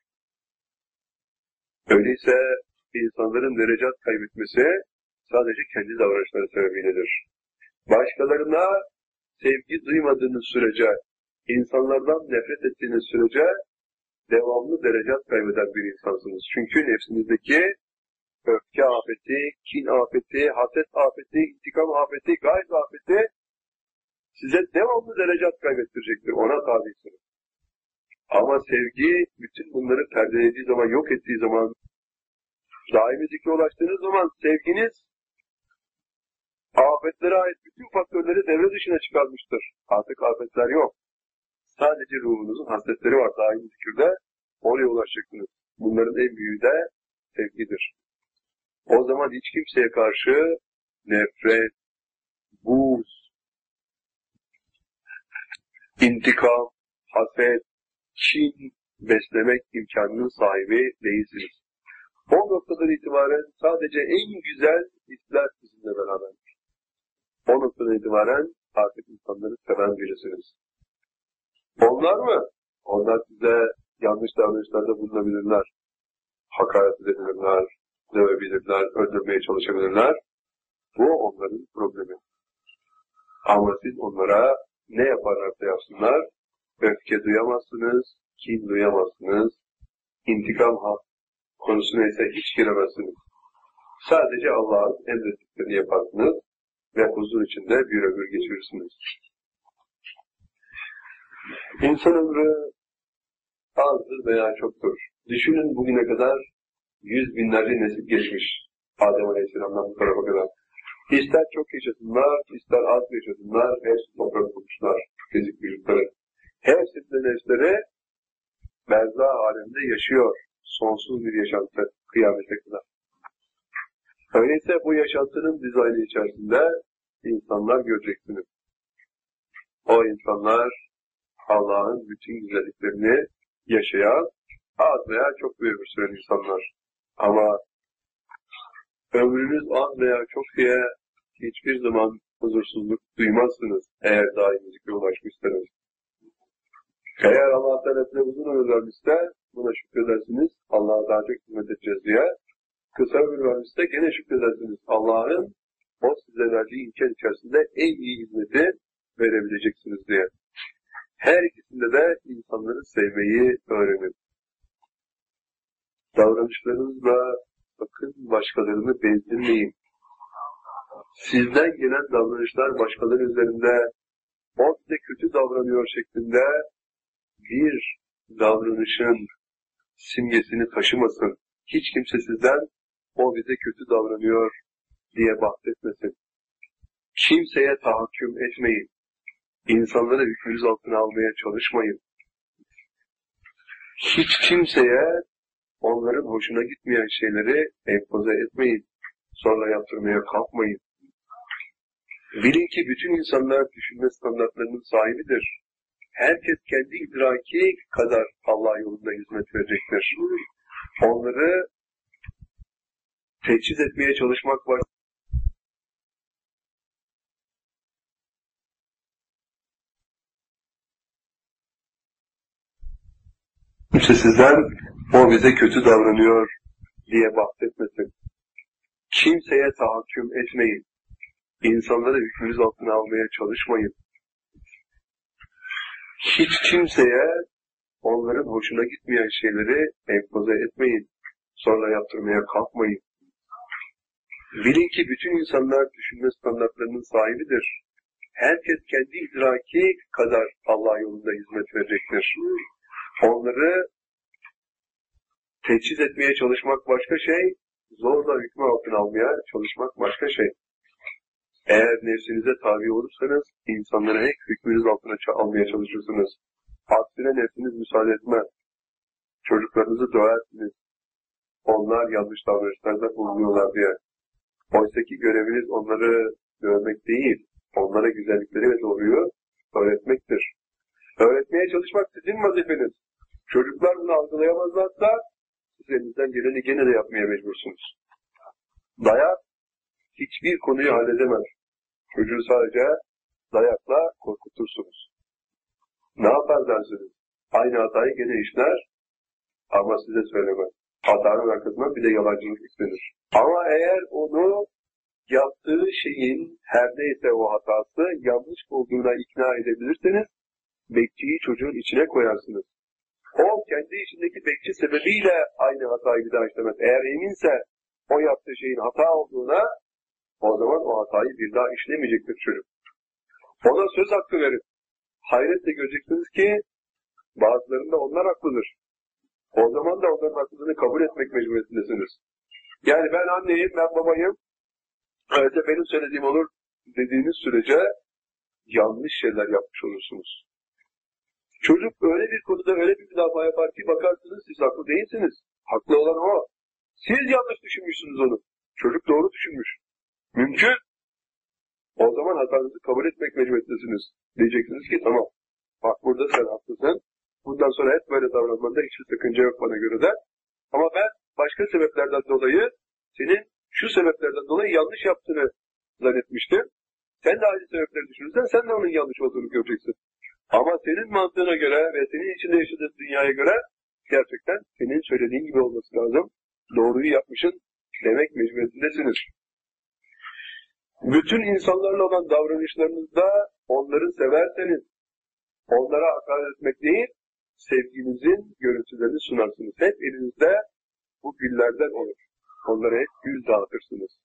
Öyleyse insanların derecat kaybetmesi sadece kendi davranışları sebebiyledir. Başkalarına sevgi duymadığınız sürece, insanlardan nefret ettiğiniz sürece devamlı derecat kaybeden bir insansınız. Çünkü nefsinizdeki öfke afeti, kin afeti, haset afeti, intikam afeti, gayz afeti size devamlı derecat kaybettirecektir. Ona tabisiniz. Ama sevgi bütün bunları perdelediği zaman, yok ettiği zaman, daimi zikre ulaştığınız zaman sevginiz afetlere ait bütün faktörleri devre dışına çıkarmıştır. Artık afetler yok. Sadece ruhunuzun hasletleri var daimi zikirde. Oraya ulaşacaksınız. Bunların en büyüğü de sevgidir. O zaman hiç kimseye karşı nefret, buğz, intikam, haset, kin beslemek imkanının sahibi değilsiniz. O noktadan itibaren sadece en güzel hisler sizinle beraberdir. O noktadan itibaren artık insanları seven birisiniz. Onlar mı? Onlar size yanlış davranışlarda bulunabilirler. Hakaret edebilirler, dövebilirler, öldürmeye çalışabilirler. Bu onların problemi. Ama siz onlara ne yaparlarsa yapsınlar, öfke duyamazsınız, kin duyamazsınız, intikam konusuna ise hiç giremezsiniz. Sadece Allah'ın emrettiklerini yaparsınız ve huzur içinde bir ömür geçirirsiniz. İnsan ömrü azdır veya çoktur. Düşünün, bugüne kadar yüz binlerce nesil geçmiş Adem Aleyhisselam'dan bu tarafa kadar. İster çok yaşasınlar, ister az yaşasınlar, hepsi toprak bulmuşlar, fizik vücutları. Hepsinin nefsleri berzah aleminde yaşıyor. Sonsuz bir yaşantı kıyamete kadar. Öyleyse bu yaşantının dizaynı içerisinde insanlar göreceksiniz. O insanlar Allah'ın bütün güzelliklerini yaşayan az veya çok bir ömür süren insanlar. Ama ömrünüz az veya çok diye hiçbir zaman huzursuzluk duymazsınız eğer daimi zikre ulaşmışsanız. Eğer Allah Teala size uzun ömür vermişse buna şükredersiniz. Allah'a daha çok hizmet edeceğiz diye. Kısa ömür vermişse gene şükredersiniz. Allah'ın o size verdiği imkan içerisinde en iyi hizmeti verebileceksiniz diye. Her ikisinde de insanları sevmeyi öğrenin. Davranışlarınızla sakın başkalarını bezdirmeyin. Sizden gelen davranışlar başkaları üzerinde o bize kötü davranıyor şeklinde bir davranışın simgesini taşımasın. Hiç kimse sizden o bize kötü davranıyor diye bahsetmesin. Kimseye tahakküm etmeyin. İnsanları hükmünüz altına almaya çalışmayın. Hiç kimseye onların hoşuna gitmeyen şeyleri empoze etmeyin. Sonra yaptırmaya kalkmayın. Bilin ki bütün insanlar düşünme standartlarının sahibidir. Herkes kendi idraki kadar Allah yolunda hizmet verecektir. Onları teçhiz etmeye çalışmak var. Kimse sizden o bize kötü davranıyor diye bahsetmesin. Kimseye tahakküm etmeyin. İnsanları hükmünüz altına almaya çalışmayın. Hiç kimseye onların hoşuna gitmeyen şeyleri empoze etmeyin. Sonra yaptırmaya kalkmayın. Bilin ki bütün insanlar düşünme standartlarının sahibidir. Herkes kendi idraki kadar Allah yolunda hizmet verecektir. Onları teçhiz etmeye çalışmak başka şey, zorla hükmü altına almaya çalışmak başka şey. Eğer nefsinize tabi olursanız, insanları hep hükmünüz altına almaya çalışırsınız. Aksine nefsiniz müsaade etmez. Çocuklarınızı döversiniz. Onlar yanlış davranışlarda bulunuyorlar diye. Oysa ki göreviniz onları dövmek değil, onlara güzellikleri ve doğruyu öğretmektir. Öğretmeye çalışmak sizin vazifeniz. Çocuklar bunu algılayamazlarsa, siz elinizden geleni gene de yapmaya mecbursunuz. Dayak hiçbir konuyu halledemez. Çocuğu sadece dayakla korkutursunuz. Ne yapar dersiniz? Aynı hatayı gene işler ama size söylemez. Hatanın arkasından bir de yalancılık istenir. Ama eğer onu yaptığı şeyin her neyse o hatası yanlış olduğuna ikna edebilirseniz bekçiyi çocuğun içine koyarsınız. O kendi içindeki bekçi sebebiyle aynı hatayı bir daha işlemez. Eğer eminse o yaptığı şeyin hata olduğuna, o zaman o hatayı bir daha işlemeyecektir çocuk. Ona söz hakkı verin. Hayretle göreceksiniz ki bazılarında onlar haklıdır. O zaman da onların haklılığını kabul etmek mecburiyetindesiniz. Yani ben anneyim, ben babayım, öyleyse benim söylediğim olur dediğiniz sürece yanlış şeyler yapmış olursunuz. Çocuk öyle bir konuda öyle bir müdafaa yapar ki bakarsınız siz haklı değilsiniz. Haklı olan o. Siz yanlış düşünmüşsünüz onu. Çocuk doğru düşünmüş. Mümkün. O zaman hatanızı kabul etmek mecburiyetindesiniz. Diyeceksiniz ki tamam. Bak burada sen haklısın. Bundan sonra hep böyle davranmanda hiçbir sakınca yok bana göre de. Ama ben başka sebeplerden dolayı senin şu sebeplerden dolayı yanlış yaptığını zannetmiştim. Sen de aynı sebepleri düşünürsen sen de onun yanlış olduğunu göreceksin. Ama senin mantığına göre ve senin içinde yaşadığın dünyaya göre gerçekten senin söylediğin gibi olması lazım. Doğruyu yapmışsın demek mecburiyetindesiniz. Bütün insanlarla olan davranışlarınızda onları severseniz, onlara hakaret etmek değil, sevginizin görüntülerini sunarsınız. Hep elinizde bu güllerden olur. Onlara hep gül dağıtırsınız.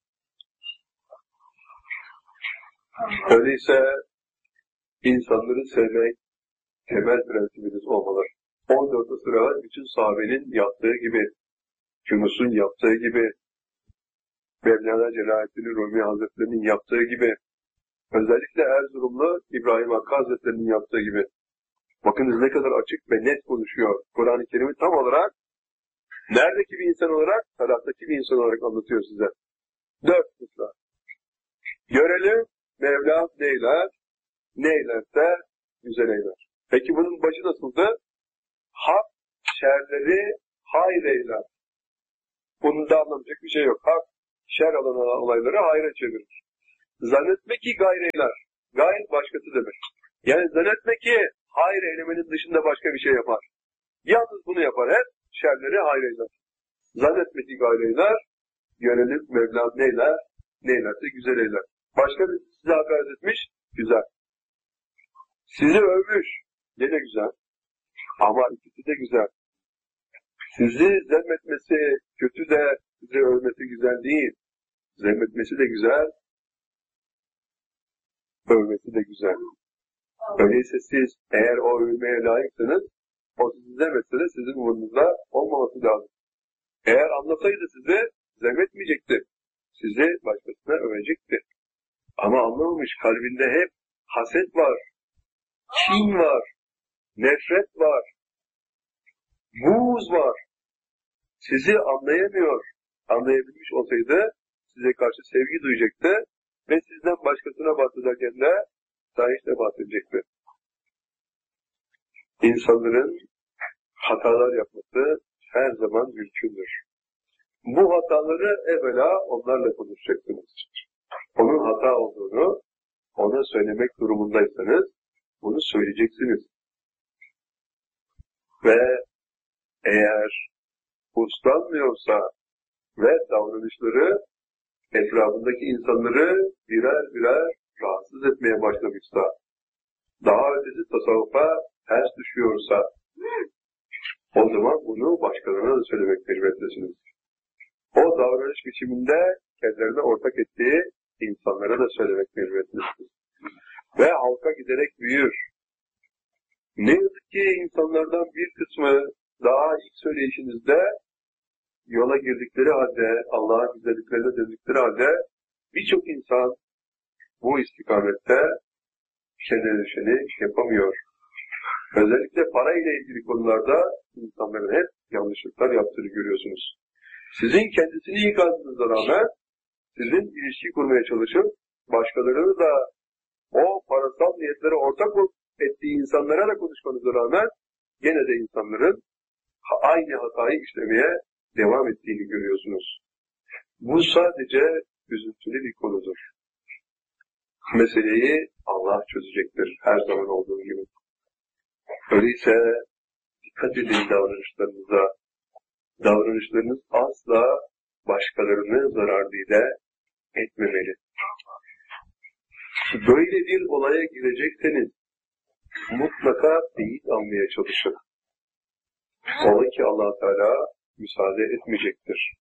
Öyleyse insanları sevmek temel prensibiniz olmalı. 14 asır evvel bütün sahabenin yaptığı gibi, Yunus'un yaptığı gibi, Mevlana Celaleddin Rumi Hazretleri'nin yaptığı gibi, özellikle Erzurumlu İbrahim Hakkı Hazretleri'nin yaptığı gibi. Bakınız ne kadar açık ve net konuşuyor. Kur'an-ı Kerim'i tam olarak, neredeki bir insan olarak, taraftaki bir insan olarak anlatıyor size. 4 mısra. Görelim Mevla neyler, neylerse güzel eyler. Peki bunun başı nasıldı? Hak şerleri hayır eyler. Bunun da anlamayacak bir şey yok. Hak şer alan olayları hayra çevirir. Zannetme ki gayreyler. Gayr başkası demek. Yani zannetme ki hayır eylemenin dışında başka bir şey yapar. Yalnız bunu yapar. Hep şerleri hayır eyler. Zannetme ki gayreyler. Yönelim Mevlam neyler? Neylerse güzel eyler. Başka bir size hakaret etmiş. Güzel. Sizi övmüş. Yine güzel. Ama ikisi de güzel. Sizi zemmetmesi kötü de sizi övmesi güzel değil. Zemmetmesi de güzel. Övmesi de güzel. Öyleyse siz eğer o övülmeye layıksınız, o sizi zemmetse de sizin umurunuzda olmaması lazım. Eğer anlasaydı sizi zemmetmeyecekti. Sizi başkasına övecekti. Ama anlamamış, kalbinde hep haset var, kin var, nefret var, buğz var. Sizi anlayamıyor. Anlayabilmiş olsaydı size karşı sevgi duyacaktı ve sizden başkasına bahsederken de sahiçle bahsedecekti. İnsanların hatalar yapması her zaman mümkündür. Bu hataları evvela onlarla konuşacaksınız. Onun hata olduğunu ona söylemek durumundaysanız bunu söyleyeceksiniz. Ve eğer uslanmıyorsa ve davranışları etrafındaki insanları birer birer rahatsız etmeye başlamışsa, daha ötesi tasavvufa ters düşüyorsa, o zaman bunu başkalarına da söylemek mecburiyetlisiniz. O davranış biçiminde kendilerine ortak ettiği insanlara da söylemek mecburiyetlisiniz. Ve halka giderek büyür. Ne yazık ki insanlardan bir kısmı daha ilk söyleyişinizde yola girdikleri halde, Allah'ın güzelliklerine döndükleri halde birçok insan bu istikamette kendine düşeni yapamıyor. Özellikle para ile ilgili konularda insanların hep yanlışlıklar yaptığını görüyorsunuz. Sizin kendisini ikazınıza rağmen sizin ilişki kurmaya çalışıp başkalarını da o parasal niyetlere ortak ettiği insanlara da konuşmanıza rağmen gene de insanların aynı hatayı işlemeye devam ettiğini görüyorsunuz. Bu sadece üzüntülü bir konudur. Meseleyi Allah çözecektir her zaman olduğu gibi. Öyleyse dikkat edin davranışlarınıza. Davranışlarınız asla başkalarını zararlıya etmemeli. Böyle bir olaya girecekseniz mutlaka teyit almaya çalışın. Ola ki Allah Teala müsaade etmeyecektir.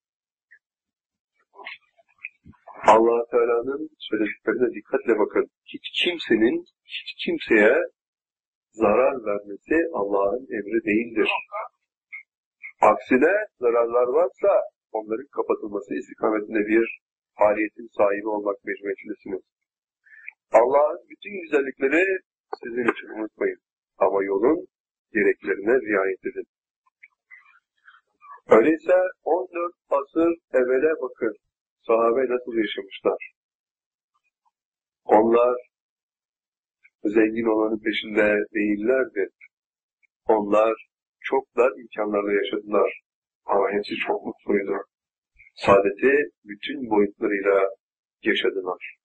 Allah Teala'nın söylediklerine dikkatle bakın. Hiç kimsenin hiç kimseye zarar vermesi Allah'ın emri değildir. Aksine zararlar varsa onların kapatılması istikametinde bir faaliyetin sahibi olmak mecburiyetindesiniz. Allah'ın bütün güzellikleri sizin için unutmayın. Ama yolun gereklerine riayet edin. Öyleyse 14 asır evvele bakın. Sahabe nasıl yaşamışlar? Onlar zengin olanın peşinde değillerdi. Onlar çok dar imkanlarla yaşadılar. Ama hepsi çok mutluydu. Saadeti bütün boyutlarıyla yaşadılar.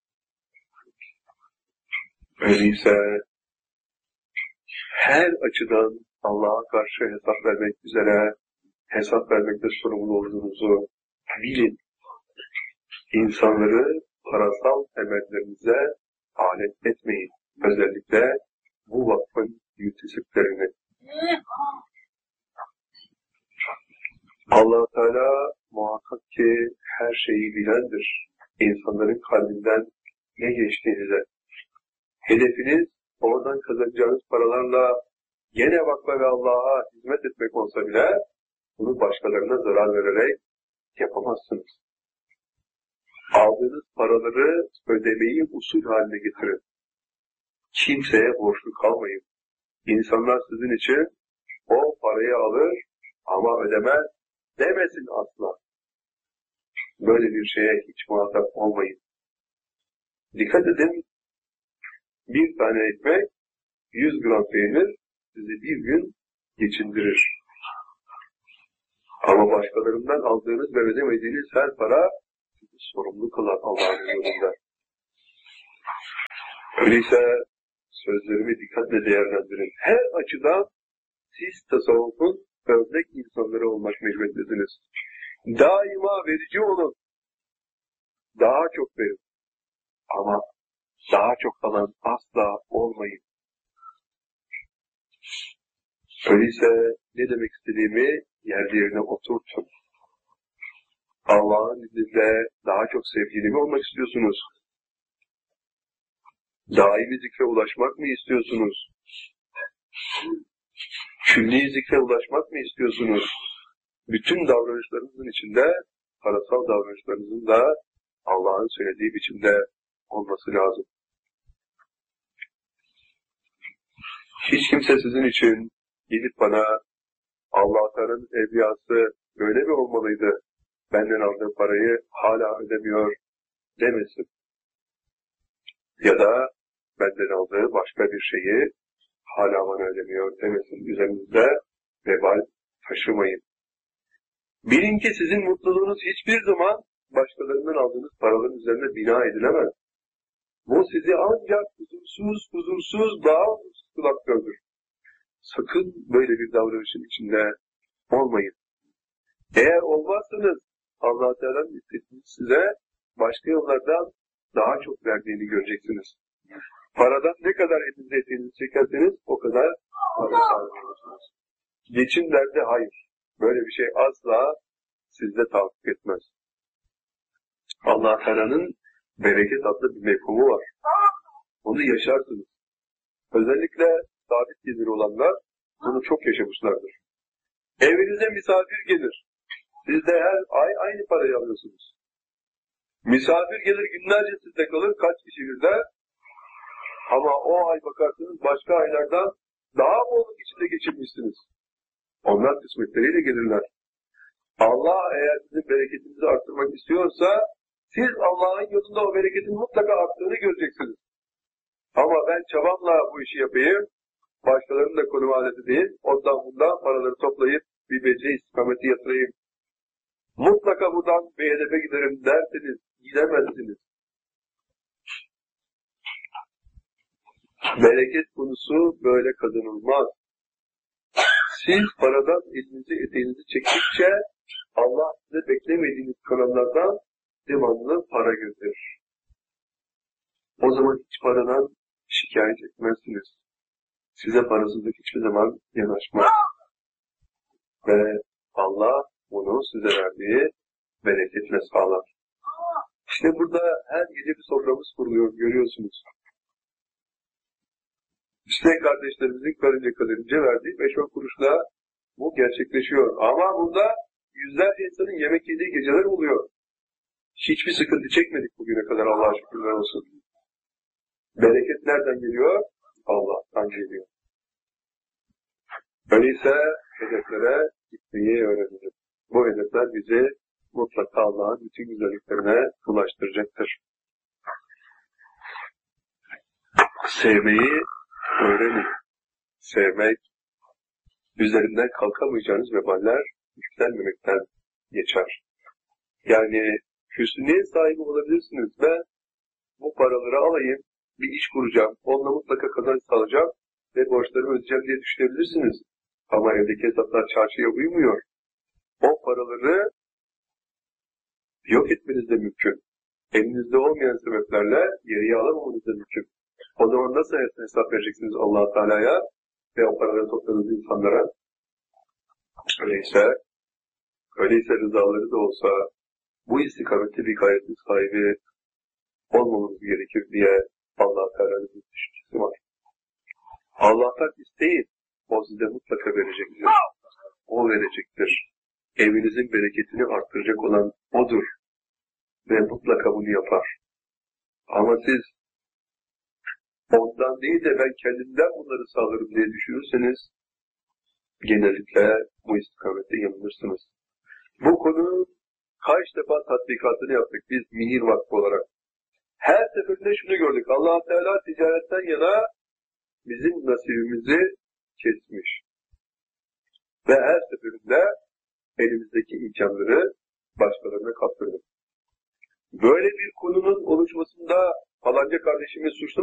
Öyleyse her açıdan Allah'a karşı hesap vermek üzere hesap vermekte sorumlu olduğunuzu bilin. İnsanları parasal emellerinize alet etmeyin. Özellikle bu vakfın müntesiplerini. Allah Teala muhakkak ki her şeyi bilendir. İnsanların kalbinden ne geçtiğini de. Hedefiniz oradan kazanacağınız paralarla gene vakfa ve Allah'a hizmet etmek olsa bile bunu başkalarına zarar vererek yapamazsınız. Aldığınız paraları ödemeyi usul haline getirin. Kimseye borçlu kalmayın. İnsanlar sizin için o parayı alır ama ödemez demesin asla. Böyle bir şeye hiç muhatap olmayın. Dikkat edin, bir tane ekmek 100 gram peynir sizi bir gün geçindirir. Ama başkalarından aldığınız ve ödemediğiniz her para sizi sorumlu kılar Allah'ın yolunda. Öyleyse sözlerimi dikkatle değerlendirin. Her açıdan siz tasavvufun örnek insanları olmak mecburiyetlisiniz. Daima verici olun. Daha çok verin. Ama daha çok alan asla olmayın. Öyleyse ne demek istediğimi yerli yerine oturtun. Allah'ın izniyle daha çok sevgili mi olmak istiyorsunuz? Daimi zikre ulaşmak mı istiyorsunuz? Külli zikre ulaşmak mı istiyorsunuz? Bütün davranışlarınızın içinde, parasal davranışlarınızın da Allah'ın söylediği biçimde olması lazım. Hiç kimse sizin için gelip bana Allah Teala'nın evliyası böyle mi olmalıydı, benden aldığı parayı hala ödemiyor demesin. Ya da benden aldığı başka bir şeyi hala bana ödemiyor demesin. Üzerinizde vebal taşımayın. Bilin ki sizin mutluluğunuz hiçbir zaman başkalarından aldığınız paraların üzerine bina edilemez. Bu sizi ancak huzursuz, daha huzursuz kılmaktadır. Sakın böyle bir davranışın içinde olmayın. Eğer olmazsanız Allah Teala'nın istediğini size başka yollardan daha çok verdiğini göreceksiniz. Paradan ne kadar elinize eteğinizi çekerseniz o kadar para sahibi olursunuz. Geçim derdi hayır. Böyle bir şey asla sizde tahakkuk etmez. Allah Teala'nın bereket adlı bir mefhumu var. Onu yaşarsınız. Özellikle sabit geliri olanlar bunu çok yaşamışlardır. Evinize misafir gelir. Siz de her ay aynı parayı alıyorsunuz. Misafir gelir günlerce sizde kalır, kaç kişi birde. Ama o ay bakarsınız başka aylardan daha bolluk içinde geçirmişsiniz. Onlar kısmetleriyle gelirler. Allah eğer sizin bereketinizi arttırmak istiyorsa siz Allah'ın yolunda o bereketin mutlaka arttığını göreceksiniz. Ama ben çabamla bu işi yapayım, başkalarının da konu aleti değil, ondan bundan paraları toplayıp bir beceri istikameti yatırayım. Mutlaka buradan bir hedefe giderim derseniz gidemezsiniz. Bereket konusu böyle kazanılmaz. Siz paradan elinizi eteğinizi çektikçe Allah size beklemediğiniz kanallardan devamlı para gönderir. O zaman hiç paradan şikayet etmezsiniz. Size parasızlık hiçbir zaman yanaşmaz. Ve Allah bunu size verdiği bereketle sağlar. İşte burada her gece bir soframız kuruluyor, görüyorsunuz. İşte kardeşlerimizin karınca verdiği 5-10 kuruşla bu gerçekleşiyor. Ama burada yüzlerce insanın yemek yediği geceler oluyor. Hiçbir sıkıntı çekmedik bugüne kadar, Allah'a şükürler olsun. Bereket nereden geliyor? Allah'tan geliyor. Öyleyse hedeflere gitmeyi öğrenelim. Bu hedefler bizi mutlaka Allah'ın bütün güzelliklerine ulaştıracaktır. Sevmeyi öğrenin. Sevmek, üzerinden kalkamayacağınız veballer yüklenmemekten geçer. Yani hüsnüye sahibi olabilirsiniz. Ben bu paraları alayım, bir iş kuracağım, onunla mutlaka kazanç sağlayacağım ve borçlarımı ödeyeceğim diye düşünebilirsiniz. Ama evdeki hesaplar çarşıya uymuyor. O paraları yok etmeniz de mümkün. Elinizde olmayan sebeplerle geriye alamamanız da mümkün. O zaman nasıl hesap vereceksiniz Allah-u Teala'ya ve o paraları topladığınız insanlara? Öyleyse rızaları da olsa bu istikamette bir gayretin sahibi olmamız gerekir diye Allah-u Teala'nın bir düşüncesi var. Allah'tan isteyin, o size mutlaka verecektir. O verecektir. Evinizin bereketini arttıracak olan O'dur. Ve mutlaka bunu yapar. Ama siz ondan değil de ben kendimden bunları sağlarım diye düşünürseniz genellikle bu istikamette yanılırsınız. Bu konu kaç defa tatbikatını yaptık biz Mihir Vakfı olarak. Her seferinde şunu gördük. Allah-u Teala ticaretten yana bizim nasibimizi kesmiş. Ve her seferinde elimizdeki imkanları başkalarına kaptırdık. Böyle bir konunun oluşmasında falanca kardeşimiz suçlu